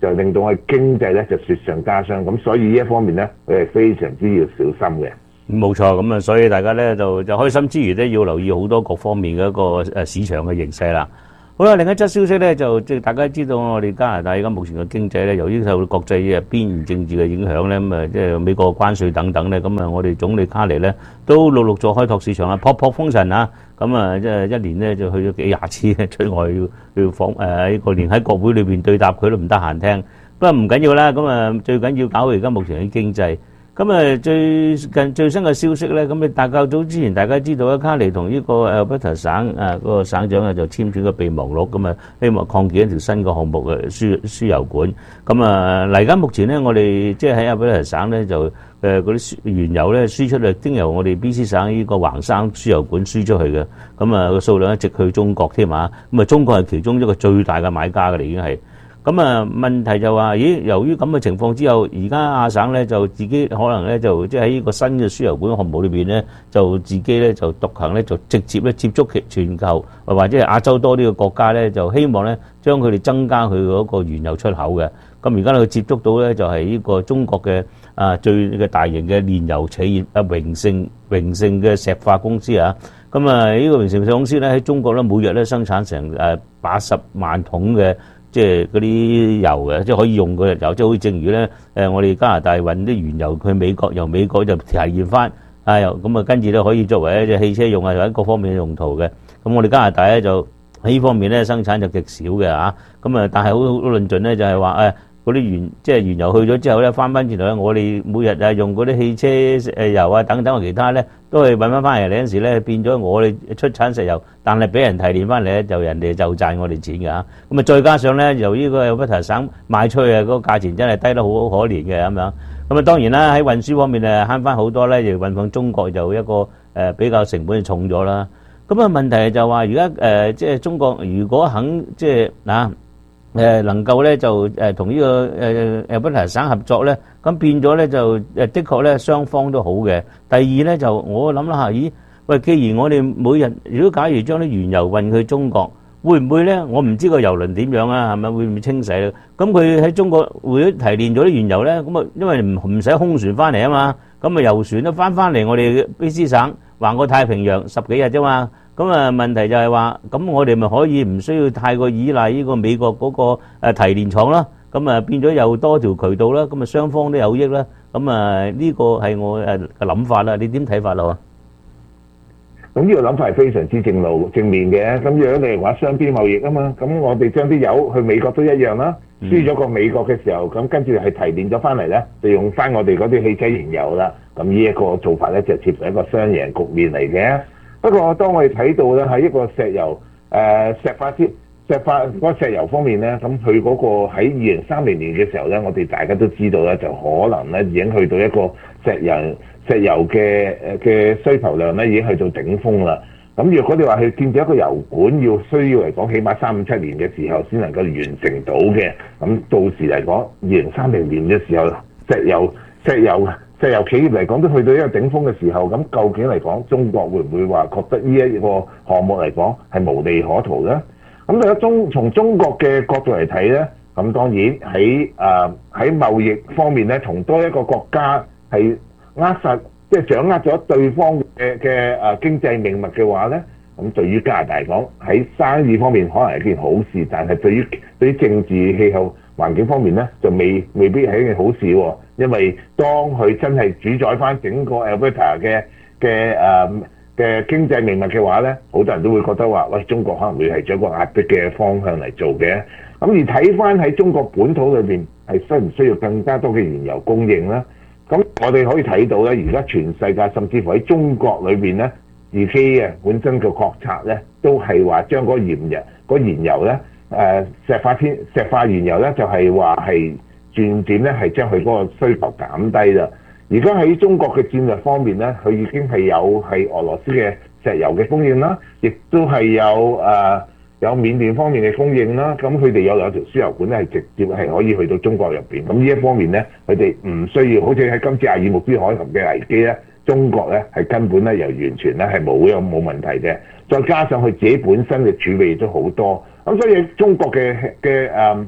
就令到我哋經濟咧就雪上加霜。咁所以呢一方面咧，佢係非常之要小心嘅。 冇錯，咁啊，所以大家咧就就開心之餘咧，要留意好多各方面嘅一個誒市場嘅形勢啦。好啦，另一則消息咧，就即係大家知道我哋加拿大而家目前嘅經濟咧，由於受到國際嘅邊緣政治嘅影響咧，咁啊即係美國關稅等等咧，咁啊我哋總理卡尼咧都陸陸續開拓市場啦，撲撲風塵啊！咁啊即係一年咧就去咗幾廿次出外要要訪誒呢個，連喺國會裏邊對答佢都唔得閒聽。不過唔緊要啦，咁啊最緊要搞好而家目前嘅經濟。咁啊，最近最新嘅消息咧，咁你大較早之前大家知道咧，卡尼同呢個誒北特省誒嗰個省長啊就簽署個備忘錄，咁啊希望擴建一條新嘅項目嘅輸輸油管。咁啊嚟緊目前咧，我哋即係喺阿北特省咧就誒嗰啲原油咧輸出嚟，經由我哋 B C 省呢個橫山輸油管輸出去嘅。咁啊個數量一直去中國添啊，咁啊中國係其中一個最大嘅買家嘅嚟，已經係。咁啊，問題就話，咦？由於咁嘅情況之後，而家亞省咧就自己可能咧就即係喺呢個新嘅輸油管項目裏邊咧，就自己咧就獨行咧就直接咧接觸其全球或者係亞洲多啲嘅國家咧，就希望咧將佢哋增加佢嗰個原油出口嘅。咁而家佢接觸到咧就係呢個中國嘅啊最嘅大型嘅煉油企業啊榮盛榮盛嘅石化公司啊。咁啊呢個榮盛公司咧喺中國咧每日咧生產成誒八十萬桶嘅。即係嗰啲油嘅，即係可以用嗰日油，即係好似正如咧，誒我哋加拿大運啲原油去美國，由美國就提煉翻，啊又咁啊跟住咧可以作為一隻汽車用啊，或者各方面嘅用途嘅。咁我哋加拿大咧就喺呢方面咧生產就極少嘅嚇，咁啊但係好好論盡咧就係話誒嗰啲原即係原油去咗之後咧翻翻轉頭咧，我哋每日啊用嗰啲汽車誒油啊等等其他咧都係揾翻翻嚟，嗰陣時咧變咗我哋出產石油，但係俾人提煉翻嚟咧，就人哋就賺我哋錢㗎嚇。咁啊再加上咧，由於個北特省賣出去啊，嗰個價錢真係低得好可憐嘅咁樣。咁啊當然啦，喺運輸方面誒慳翻好多咧，亦運往中國就一個誒比較成本重咗啦。咁啊問題就話而家誒即係中國如果肯即係嗱。誒能夠咧就誒同呢個誒誒北特省合作咧，咁變咗咧就誒的確咧雙方都好嘅。第二咧就我諗啦嚇，咦喂，既然我哋每日如果假如將啲原油運去中國，會唔會咧？我唔知個油輪點樣啊，係咪會唔會清洗咧？咁佢喺中國會提煉咗啲原油咧，咁啊因為唔唔使空船翻嚟啊嘛，咁啊油船都翻翻嚟我哋 B C 省橫過太平洋十幾日啫嘛。咁啊問題就係話，咁我哋咪可以唔需要太過依賴呢個美國嗰個誒提煉廠啦，咁啊變咗又多條渠道啦，咁啊雙方都有益啦。咁啊呢個係我誒嘅諗法啦，你點睇法咯？ 咁呢個諗法係非常之正路正面嘅。咁如果你係話雙邊貿易啊嘛，咁我哋將啲油去美國都一樣啦，輸咗個美國嘅時候，咁跟住係提煉咗翻嚟咧，就用翻我哋嗰啲汽車燃油啦。咁呢一個做法咧就接成一個雙贏局面嚟嘅。不過，當我哋睇到咧喺一個石油誒、呃、石化之石化嗰石油方面咧，咁佢嗰個喺二零三零年嘅時候咧，我哋大家都知道咧，就可能咧已經去到一個石油石油嘅誒嘅需求量咧已經去到頂峰啦。咁若果你話去建設一個油管，要需要嚟講，起碼三五七年嘅時候先能夠完成到嘅。咁到時嚟講，二零三零年嘅時候，石油石油石油企業嚟講都去到一個頂峰嘅時候，咁究竟嚟講，中國會唔會話覺得呢一個項目嚟講係無利可圖咧？咁如果中從中國嘅角度嚟睇咧，咁當然喺誒喺貿易方面咧，同多一個國家係扼實，即係掌握咗對方嘅嘅誒經濟命脈嘅話咧，咁對於加拿大嚟講喺生意方面可能係一件好事，但係對於對於政治氣候環境方面咧，就未未必係一件好事喎、哦。因為當佢真係主宰翻整個 Alberta 嘅嘅誒嘅經濟命脈嘅話咧，好多人都會覺得話，喂，中國可能會係做一個壓迫嘅方向嚟做嘅。咁而睇翻喺中國本土裏邊係需唔需要更加多嘅原油供應咧？咁我哋可以睇到咧，而家全世界甚至乎喺中國裏邊咧，自己嘅本身嘅國策咧，都係話將嗰燃油嗰燃油咧。誒、呃、石化天石化原油咧，就係話係漸漸咧係將佢嗰個需求減低啦。而家喺中國嘅戰略方面咧，佢已經係有係俄羅斯嘅石油嘅供應啦，亦都係有誒、呃、有緬甸方面嘅供應啦。咁佢哋有兩條輸油管咧，係直接係可以去到中國入邊。咁呢一方面咧，佢哋唔需要好似喺今次阿爾木茲海峽嘅危機咧，中國咧係根本咧又完全咧係冇有冇問題嘅。再加上佢自己本身嘅儲備都好多。咁所以中國嘅嘅誒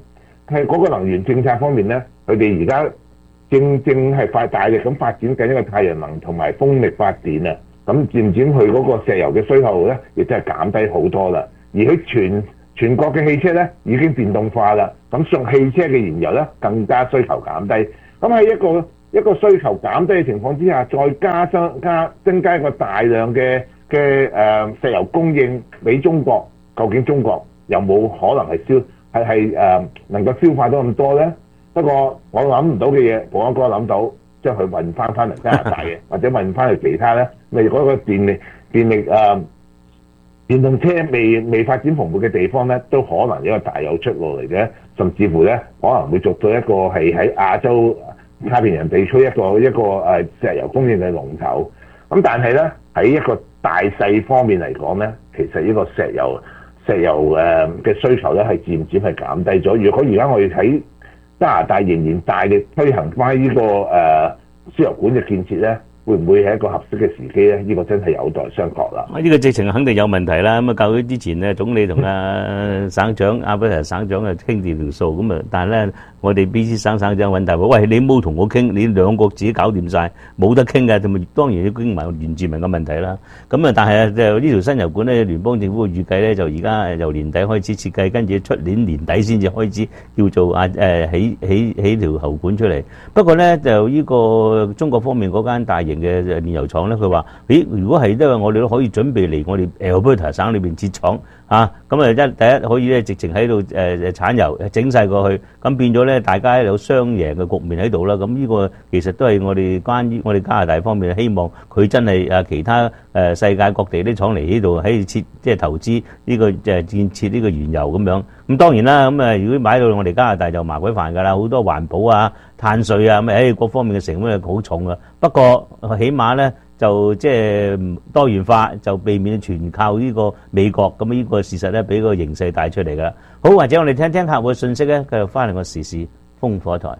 係嗰個能源政策方面咧，佢哋而家正正係快大力咁發展緊一個太陽能同埋風力發電啊！咁漸漸佢嗰個石油嘅需求咧，亦都係減低好多啦。而佢全全國嘅汽車咧已經電動化啦，咁上汽車嘅燃油咧更加需求減低。咁喺一個一個需求減低嘅情況之下，再加增加增加一個大量嘅嘅誒石油供應俾中國，究竟中國有冇可能係消係係誒能夠消化到咁多咧？不過我諗唔到嘅嘢，保安哥諗到，將佢運翻翻嚟加拿大嘅，或者運翻去其他咧，咪嗰個電力電力誒、呃、電動車未未發展蓬勃嘅地方咧，都可能一個大有出路嚟嘅，甚至乎咧可能會做到一個係喺亞洲太平洋地區一個一個誒石油供應嘅龍頭。咁但係咧喺一個大細方面嚟講咧，其實呢個石油石油誒嘅需求咧係漸漸係減低咗。如果而家我哋睇加拿大仍然大力推行翻呢個誒輸油管嘅建設咧，會唔會係一個合適嘅時機咧？呢、這個真係有待商榷啦。 呢個直情肯定有問題啦。咁啊，較早之前咧，總理同阿省長阿伯特省長啊傾掂條數，咁啊，但係咧，我哋 B C 省省長揾大佬，喂，你冇同我傾，你兩個自己搞掂晒，冇得傾嘅，咁啊，當然要傾埋原住民嘅問題啦。咁啊，但係啊，就呢條新油管咧，聯邦政府預計咧，就而家由年底開始設計，跟住出年年底先至開始叫做啊誒起起起條喉管出嚟。不過咧，就呢個中國方面嗰間大型嘅煉油廠咧，佢話：咦，如果係因為我哋都可以準備嚟我哋 Alberta 省裏邊設廠嚇，咁啊一第一可以咧直情喺度誒誒產油整晒過去，咁變咗咧大家有雙贏嘅局面喺度啦。咁呢個其實都係我哋關於我哋加拿大方面希望佢真係誒其他誒世界各地啲廠嚟呢度喺設即係投資呢個誒建設呢個原油咁樣。咁當然啦，咁誒如果買到我哋加拿大就麻鬼煩㗎啦，好多環保啊、碳稅啊咁誒各方面嘅成本係好重啊。不過起碼咧就即係多元化，就避免全靠呢個美國。咁呢個事實咧俾個形勢帶出嚟㗎。好，或者我哋聽聽客戶嘅信息咧，繼續翻嚟個時事風火台。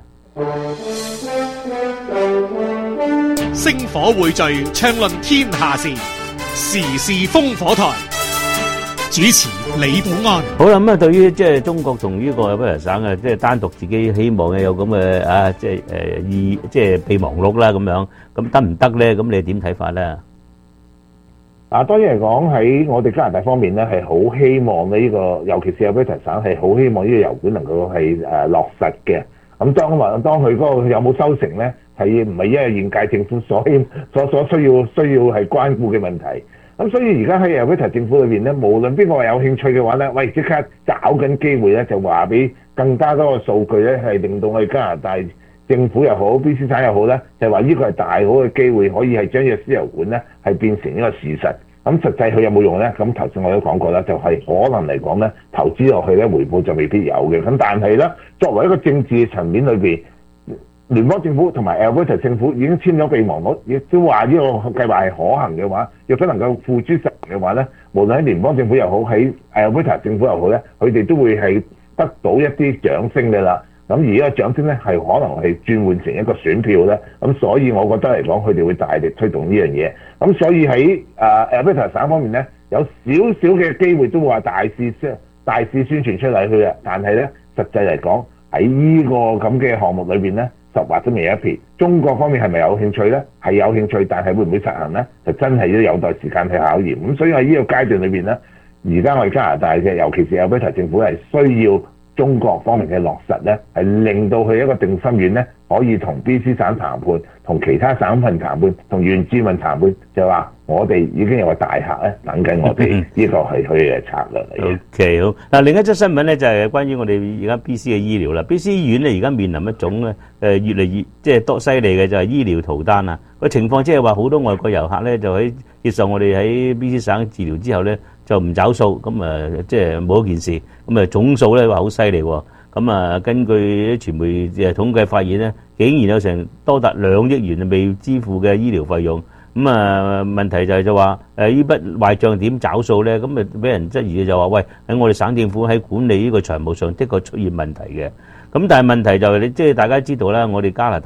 星火匯聚，暢論天下事，時事風火台。主持李寶安。 好啦，咁啊，對於即係中國同呢個阿伯特省啊，即係單獨自己希望嘅有咁嘅啊，即係誒意即係備忘錄啦咁樣，咁得唔得咧？咁你點睇法咧？ 啊，當然嚟講喺我哋加拿大方面咧，係好希望呢、這個，尤其是阿伯特省係好希望呢個油管能夠係誒、呃、落實嘅。咁當話當佢嗰個有冇收成咧，係唔係因為現屆政府所所所需要需要係關顧嘅問題？咁所以而家喺 Alberta 政府裏邊咧，無論邊個話有興趣嘅話咧，喂，即刻找緊機會咧，就話俾更加多嘅數據咧，係令到我哋加拿大政府又好 B C 省又好咧，就話呢個係大好嘅機會，可以係將呢個輸油管咧係變成一個事實。咁實際佢有冇用咧？咁頭先我都講過啦，就係、是、可能嚟講咧，投資落去咧回報就未必有嘅。咁但係咧，作為一個政治層面裏邊，聯邦政府同埋 Alberta 政府已經簽咗備忘錄，亦都話呢個計劃係可行嘅話，若果能夠付諸實行嘅話咧，無論喺聯邦政府又好，喺 Alberta 政府又好咧，佢哋都會係得到一啲掌聲嘅啦。咁而呢個掌聲咧係可能係轉換成一個選票咧。咁所以我覺得嚟講，佢哋會大力推動呢樣嘢。咁所以喺誒 Alberta 省方面咧，有少少嘅機會都話大肆宣大肆宣傳出嚟去啊。但係咧，實際嚟講喺呢個咁嘅項目裏邊咧，十劃都未一撇。中國方面係咪有興趣咧？係有興趣，但係會唔會實行咧？就真係都有待時間去考驗。咁所以喺呢個階段裏邊咧，而家我哋加拿大嘅，尤其是 Alberta 政府係需要中國方面嘅落實咧，係令到佢一個定心丸咧，可以同 B C 省談判，同其他省份談判，同原住民談判，就話我哋已經有個大客咧等緊我哋，呢個係佢嘅策略嚟嘅。 OK， 好。嗱，另一則新聞咧就係關於我哋而家 B C 嘅醫療啦。B C 醫院咧而家面臨一種咧誒越嚟越即係多犀利嘅就係醫療逃單啊！個情況即係話好多外國遊客咧就喺接受我哋喺 B C 省治療之後咧就唔找數，咁誒即係冇一件事，咁誒總數咧話好犀利喎。咁啊，根據啲傳媒誒統計發現咧，竟然有成多達兩億元未支付嘅醫療費用。咁啊，問題就係就話誒呢筆壞帳點找數咧？咁啊俾人質疑就話喂，喺我哋省政府喺管理呢個財務上的確出現問題嘅。咁但係問題就係你即係大家知道啦，我哋加拿大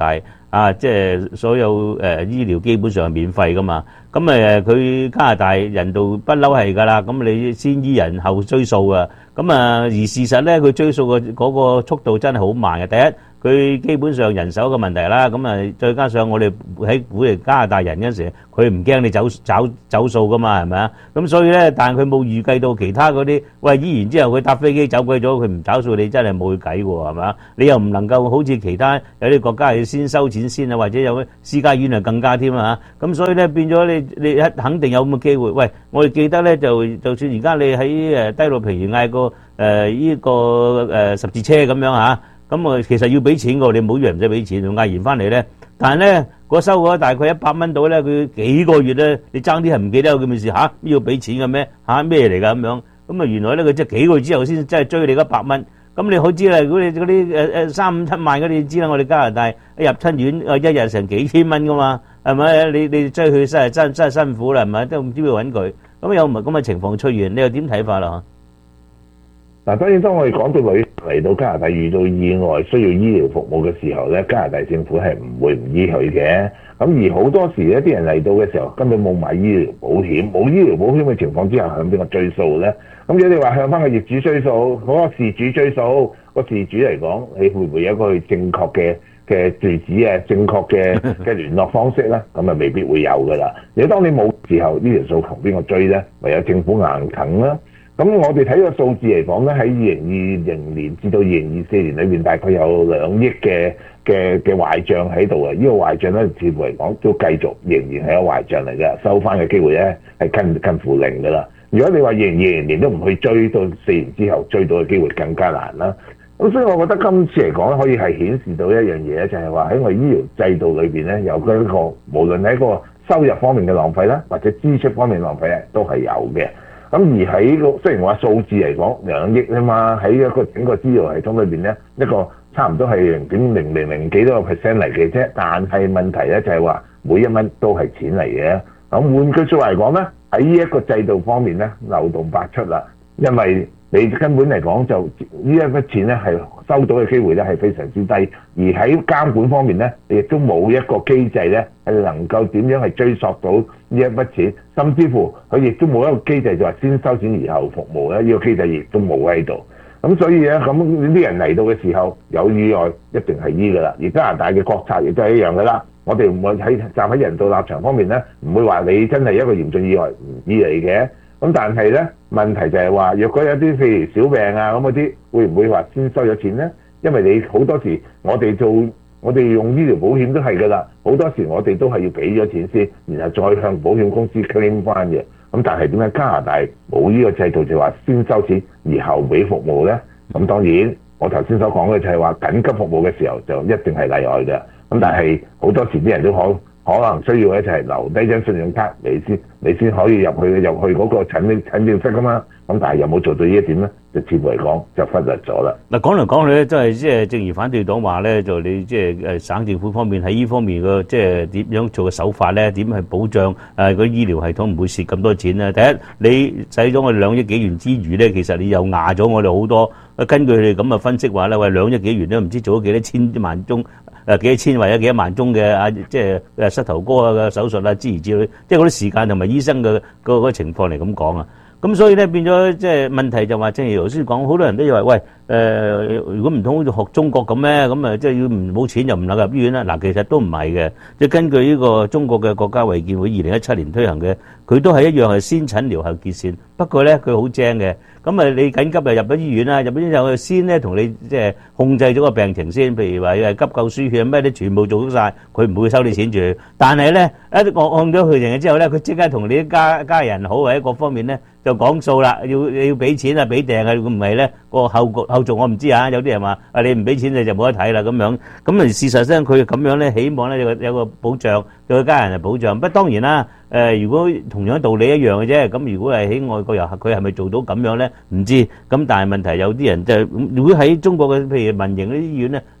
啊，即係所有誒、呃、醫療基本上係免費噶嘛。咁誒佢加拿大人道不嬲係㗎啦。咁你先醫人後追數啊。咁啊而事實咧，佢追數嘅嗰個速度真係好慢嘅。第一，佢基本上人手嘅問題啦。咁啊再加上我哋喺鼓勵加拿大人嗰時，佢唔驚你走走走數㗎嘛，係咪啊？咁所以咧，但係佢冇預計到其他嗰啲，喂醫完之後佢搭飛機走鬼咗，佢唔找數，你真係冇計喎，係咪啊？你又唔能夠好似其他有啲國家係先收錢先啊，或者有私家醫院啊更加添啊嚇。咁所以咧變咗你你一肯定有咁嘅機會。喂，我哋記得咧就就算而家你喺誒低路平原嗌個誒依個誒十字車咁樣嚇，咁啊其實要俾錢㗎，你唔好以為唔使俾錢，仲嗌完翻嚟咧。但係咧，嗰收嗰大概一百蚊到咧，佢幾個月咧，你爭啲係唔記得有咁嘅事嚇，要俾錢嘅咩嚇咩嚟㗎咁樣？咁啊原來咧佢即係幾個月之後先真係追你一百蚊。咁你好知啦，如果你嗰啲誒誒三五七萬嗰啲，你知啦，我哋加拿大入親院啊一日成幾千蚊㗎嘛，係咪？你你追佢真係真真係辛苦啦，係咪？都唔知邊度揾佢。咁有唔係咁嘅情況出現，你又點睇法啦？ 嗱，當然當我哋講到旅嚟到加拿大遇到意外需要醫療服務嘅時候咧，加拿大政府係唔會唔醫佢嘅。咁而好多時咧，啲人嚟到嘅時候根本冇買醫療保險，冇醫療保險嘅情況之下，向邊個追數咧？咁如果你話向翻個業主追數，嗰、那個事主追數，個事主嚟講，你會唔會有一個正確嘅嘅住址啊、正確嘅嘅聯絡方式咧？咁啊未必會有噶啦。如果當你冇時候，呢條數憑邊個追咧？唯有政府硬啃啦。咁我哋睇個數字嚟講咧，喺二零二零年至到二零二四年裏面，大概有兩億嘅嘅嘅壞帳喺度啊！呢、這個壞帳咧，似乎嚟講都繼續仍然係有壞帳嚟嘅，收翻嘅機會咧係近近乎零噶啦。如果你話二零二零年都唔去追，到四年之後追到嘅機會更加難啦。咁所以我覺得今次嚟講可以係顯示到一樣嘢，就係話喺我哋醫療制度裏邊咧，有嗰一個無論喺個收入方面嘅浪費啦，或者支出方面嘅浪費咧，都係有嘅。咁而喺個雖然話數字嚟講兩億啊嘛，喺一個整個醫療系統裏邊咧，一個差唔多係零點零零零幾多個 percent 嚟嘅啫。但係問題咧就係話每一蚊都係錢嚟嘅。咁換句説話嚟講咧，喺呢一個制度方面咧，漏洞百出啦。因為你根本嚟講就呢一筆錢咧係收到嘅機會咧係非常之低，而喺監管方面咧，亦都冇一個機制咧係能夠點樣係追溯到呢一筆錢，甚至乎佢亦都冇一個機制就話先收錢而後服務咧，呢個機制亦都冇喺度。咁所以咧，咁呢啲人嚟到嘅時候有意外一定係醫噶啦，而加拿大嘅國策亦都係一樣噶啦。我哋唔會喺站喺人道立場方面咧，唔會話你真係一個嚴重意外唔醫嚟嘅。咁但係咧問題就係話，若果有啲譬如小病啊咁嗰啲，會唔會話先收咗錢咧？因為你好多時我哋做我哋用醫療保險都係噶啦，好多時我哋都係要俾咗錢先，然後再向保險公司 claim 翻嘅。咁但係點解加拿大冇呢個制度，就話先收錢而後俾服務咧？咁當然我頭先所講嘅就係話緊急服務嘅時候就一定係例外嘅。咁但係好多時啲人都可可能需要咧就係留低張信用卡，你先你先可以入去入去嗰個診診症室噶嘛。咁但係有冇做到呢一點咧？就似乎嚟講就忽略咗啦。嗱，講嚟講去咧，都係即係正如反對黨話咧，就你即係誒省政府方面喺呢方面嘅即係點樣做嘅手法咧，點去保障誒個醫療系統唔會蝕咁多錢咧？第一，你使咗我哋兩億幾元之餘咧，其實你又壓咗我哋好多。根據佢哋咁嘅分析話咧，喂兩億幾元都唔知做咗幾多千萬宗誒幾多千或者幾多萬宗嘅啊，即係誒膝頭哥嘅手術啊之類之類，即係嗰啲時間同埋醫生嘅個個情況嚟咁講啊。咁所以咧變咗即係問題就話，正如頭先講，好多人都以為喂誒、呃，如果唔通好似學中國咁咩？咁啊即係要唔冇錢就唔能夠入醫院啦。嗱，其實都唔係嘅，即係根據呢個中國嘅國家衛健會二零一七年推行嘅，佢都係一樣係先診療後結線。不過咧佢好精嘅，咁啊你緊急就入咗醫院啦，入咗醫院就先咧同你即係控制咗個病情先，譬如話係急救輸血咩啲全部做咗晒，佢唔會收你錢住。但係咧一我按咗佢定之後咧，佢即刻同你啲家家人好或者各方面咧就講數啦，要要俾錢啊，俾訂啊，咁唔係咧個後局後續我唔知啊。有啲人話啊你唔俾錢你就冇得睇啦咁樣。咁啊事實上佢咁樣咧，希望咧有個有個保障對佢家人係保障。不過當然啦。誒、呃，如果同樣道理一樣嘅啫，咁如果係喺外國遊客，佢係咪做到咁樣咧？唔知。咁但係問題有啲人就係、如果喺中國嘅譬如民營嗰啲醫院咧，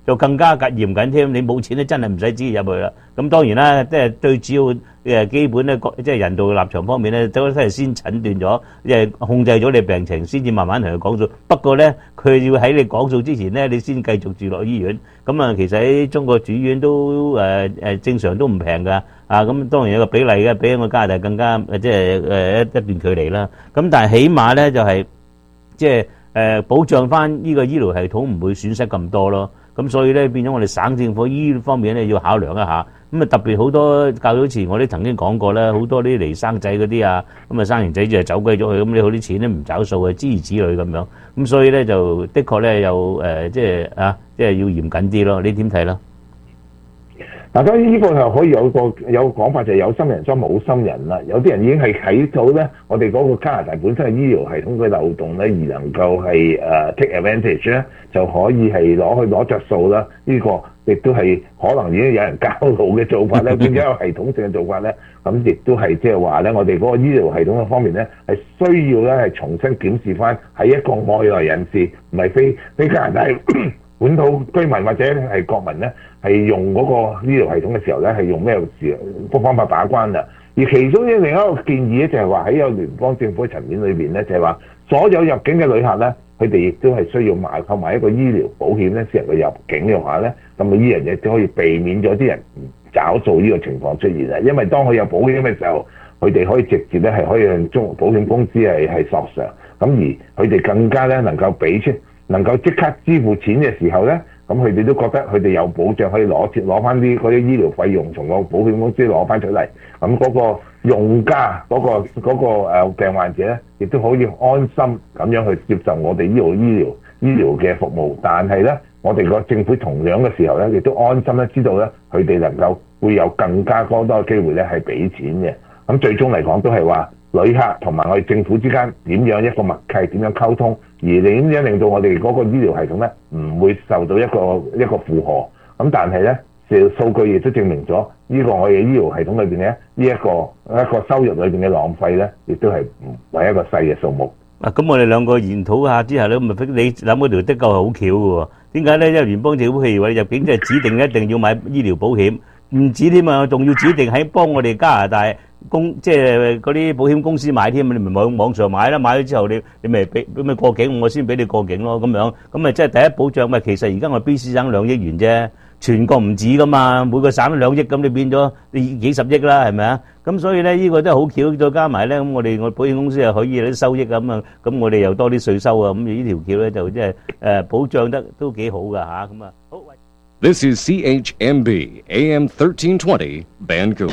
就更加嚴謹添。你冇錢咧，真係唔使支入去啦。咁當然啦，即係最主要誒基本咧，即係人道立場方面咧，都係先診斷咗，即係控制咗你病情，先至慢慢同佢講數。不過咧，佢要喺你講數之前咧，你先繼續住落醫院。咁啊，其實喺中國住院都誒誒正常都唔平㗎。啊，咁當然有個比例嘅，比我加拿大更加誒，即係誒一一段距離啦。咁但係起碼咧就係即係誒保障翻呢個醫療系統唔會損失咁多咯。咁所以咧變咗我哋省政府醫方面咧要考量一下。咁啊特別好多較早前我哋曾經講過啦，好多啲嚟生仔嗰啲啊，咁啊生完仔就走鬼咗去，咁你好啲錢咧唔找數啊，諸如此類咁樣。咁所以咧就的確咧有誒即係啊，即係要嚴謹啲咯。你點睇啦？ 嗱，當然呢個就可以有個有個講法，就係有心人裝冇心人啦。有啲人已經係睇到咧，我哋嗰個加拿大本身嘅醫療系統嘅漏洞咧，而能夠係誒、uh, take advantage 咧，就可以係攞去攞着數啦。呢、這個亦都係可能已經有人交路嘅做法咧，變咗有系統性嘅做法咧。咁亦都係即係話咧，我哋嗰個醫療系統嘅方面咧，係需要咧係重新檢視翻，係一個外來人士，唔係非非加拿大本土居民或者係國民咧，係用嗰個醫療系統嘅時候咧，係用咩時個方法把關啊？而其中嘅另一個建議咧，就係話喺有聯邦政府嘅層面裏邊咧，就係話所有入境嘅旅客咧，佢哋亦都係需要買購買一個醫療保險咧，先能夠入境嘅話咧，咁啊呢樣嘢都可以避免咗啲人找數呢個情況出現啊！因為當佢有保險嘅時候，佢哋可以直接咧係可以向中保險公司係係索償，咁而佢哋更加咧能夠俾出。能夠即刻支付錢嘅時候咧，咁佢哋都覺得佢哋有保障，可以攞錢攞翻啲嗰啲醫療費用從個保險公司攞翻出嚟。咁嗰個用家嗰、嗰個嗰、嗰個誒病患者咧，亦都可以安心咁樣去接受我哋呢度醫療醫療嘅服務。但係咧，我哋個政府同樣嘅時候咧，亦都安心咧知道咧，佢哋能夠會有更加多多嘅機會咧係俾錢嘅。咁最終嚟講都係話，旅客同埋我哋政府之間點樣一個默契，點樣溝通，而點樣令到我哋嗰個醫療系統咧唔會受到一個一個負荷。咁但係咧，數據亦都證明咗呢個我哋醫療系統裏邊咧，呢一個一個收入裏邊嘅浪費咧，亦都係唔係一個細嘅數目。 啊，咁我哋兩個研討下之後咧，咪你諗嗰條的確係好巧嘅喎。點解咧？因為聯邦政府譬如話入境即係指定一定要買醫療保險，唔止添啊，仲要指定喺幫我哋加拿大公即係嗰啲保險公司買添，你咪網網上買啦，買咗之後你你咪俾咁咪過境，我先俾你過境咯，咁樣咁咪即係第一保障咪。其實而家我 B C 省兩億元啫，全國唔止噶嘛，每個省都兩億，咁你變咗你幾十億啦，係咪啊？咁所以咧呢個真係好巧，再加埋咧咁我哋我保險公司又可以有啲收益咁啊，咁我哋又多啲稅收啊，咁呢條橋咧就即係誒保障得都幾好噶嚇，咁啊好。 This is C H M B A M thirteen twenty Vancouver。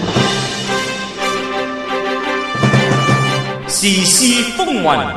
時事風雲，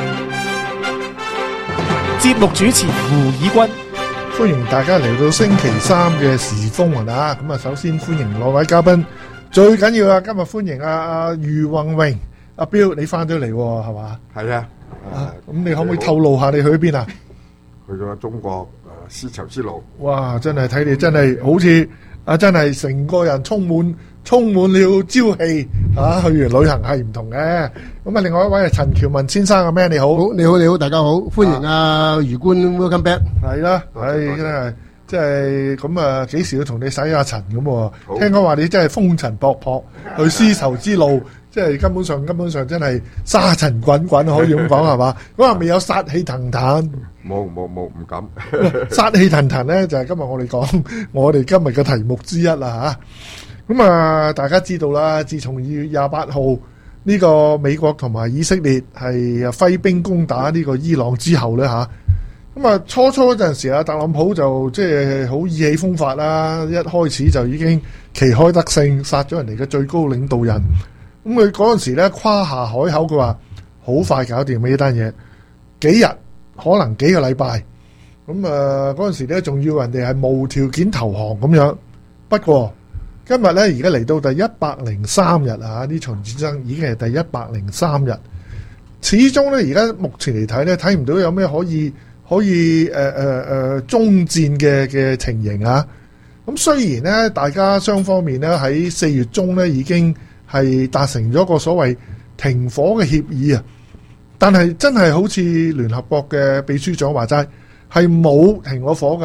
節目主持胡以軍， 歡迎大家嚟到星期三嘅時事風雲啊！咁啊，首先歡迎兩位嘉賓，最緊要啊，今日歡迎阿阿余宏榮阿彪，你翻咗嚟係嘛？ 係啊， 啊，咁你可唔可以透露下你去邊啊？ 去咗中國誒絲綢之路。 哇！真係睇你真係好似啊，真係成個人充滿充滿了朝氣啊！去完旅行係唔同嘅。咁啊，另外一位係陳喬文先生啊，咩你好？ 你好你好，大家好，歡迎啊余官 welcome back。 係啦，係真係即係咁啊！幾時要同你洗下塵咁喎？聽講話你真係風塵僕僕去絲綢之路，即係根本上根本上真係沙塵滾滾，可以咁講係嘛？咁啊，未有殺氣騰騰。 冇冇冇，唔敢。 殺氣騰騰咧，就係今日我哋講我哋今日嘅題目之一啦嚇。咁啊，大家知道啦，自從二月廿八號呢個美國同埋以色列係揮兵攻打呢個伊朗之後咧嚇，咁啊初初嗰陣時啊，特朗普就即係好意氣風發啦，一開始就已經旗開得勝，殺咗人哋嘅最高領導人。咁佢嗰陣時咧誇下海口，佢話好快搞掂呢單嘢，幾日可能幾個禮拜。咁啊嗰陣時咧仲要人哋係無條件投降咁樣。不過今日咧而家嚟到第一百零三日啊，呢場戰爭已經係第一百零三日。始終咧而家目前嚟睇咧，睇唔到有咩可以可以誒誒誒終戰嘅嘅情形啊。咁雖然咧大家雙方面咧喺四月中咧已經係達成咗個所謂停火嘅協議啊，但係真係好似聯合國嘅秘書長話齋，係冇停過火㗎，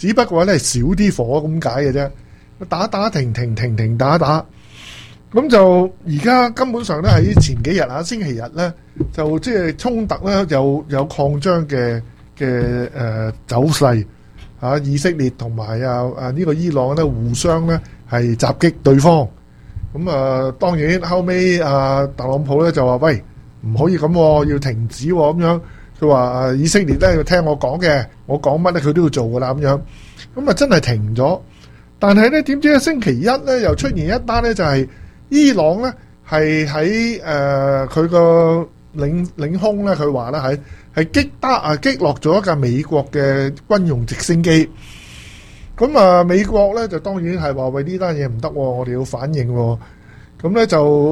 只不過咧少啲火咁解嘅啫，打打停停停停打打，咁就而家根本上咧喺前幾日啊，星期日咧就即係衝突咧有有擴張嘅嘅誒走勢啊，以色列同埋啊啊呢個伊朗咧互相咧係襲擊對方，咁啊當然後尾啊特朗普咧就話喂，唔可以咁喎，要停止喎咁樣。佢話以色列咧要聽我講嘅，我講乜咧佢都要做噶啦咁樣。咁啊真係停咗。但係咧點知星期一咧又出現一單咧，就係伊朗咧係喺誒佢個領領空咧，佢話咧係係擊打啊擊落咗一架美國嘅軍用直升機。咁啊美國咧就當然係話喂，呢單嘢唔得，我哋要反應喎。咁咧就。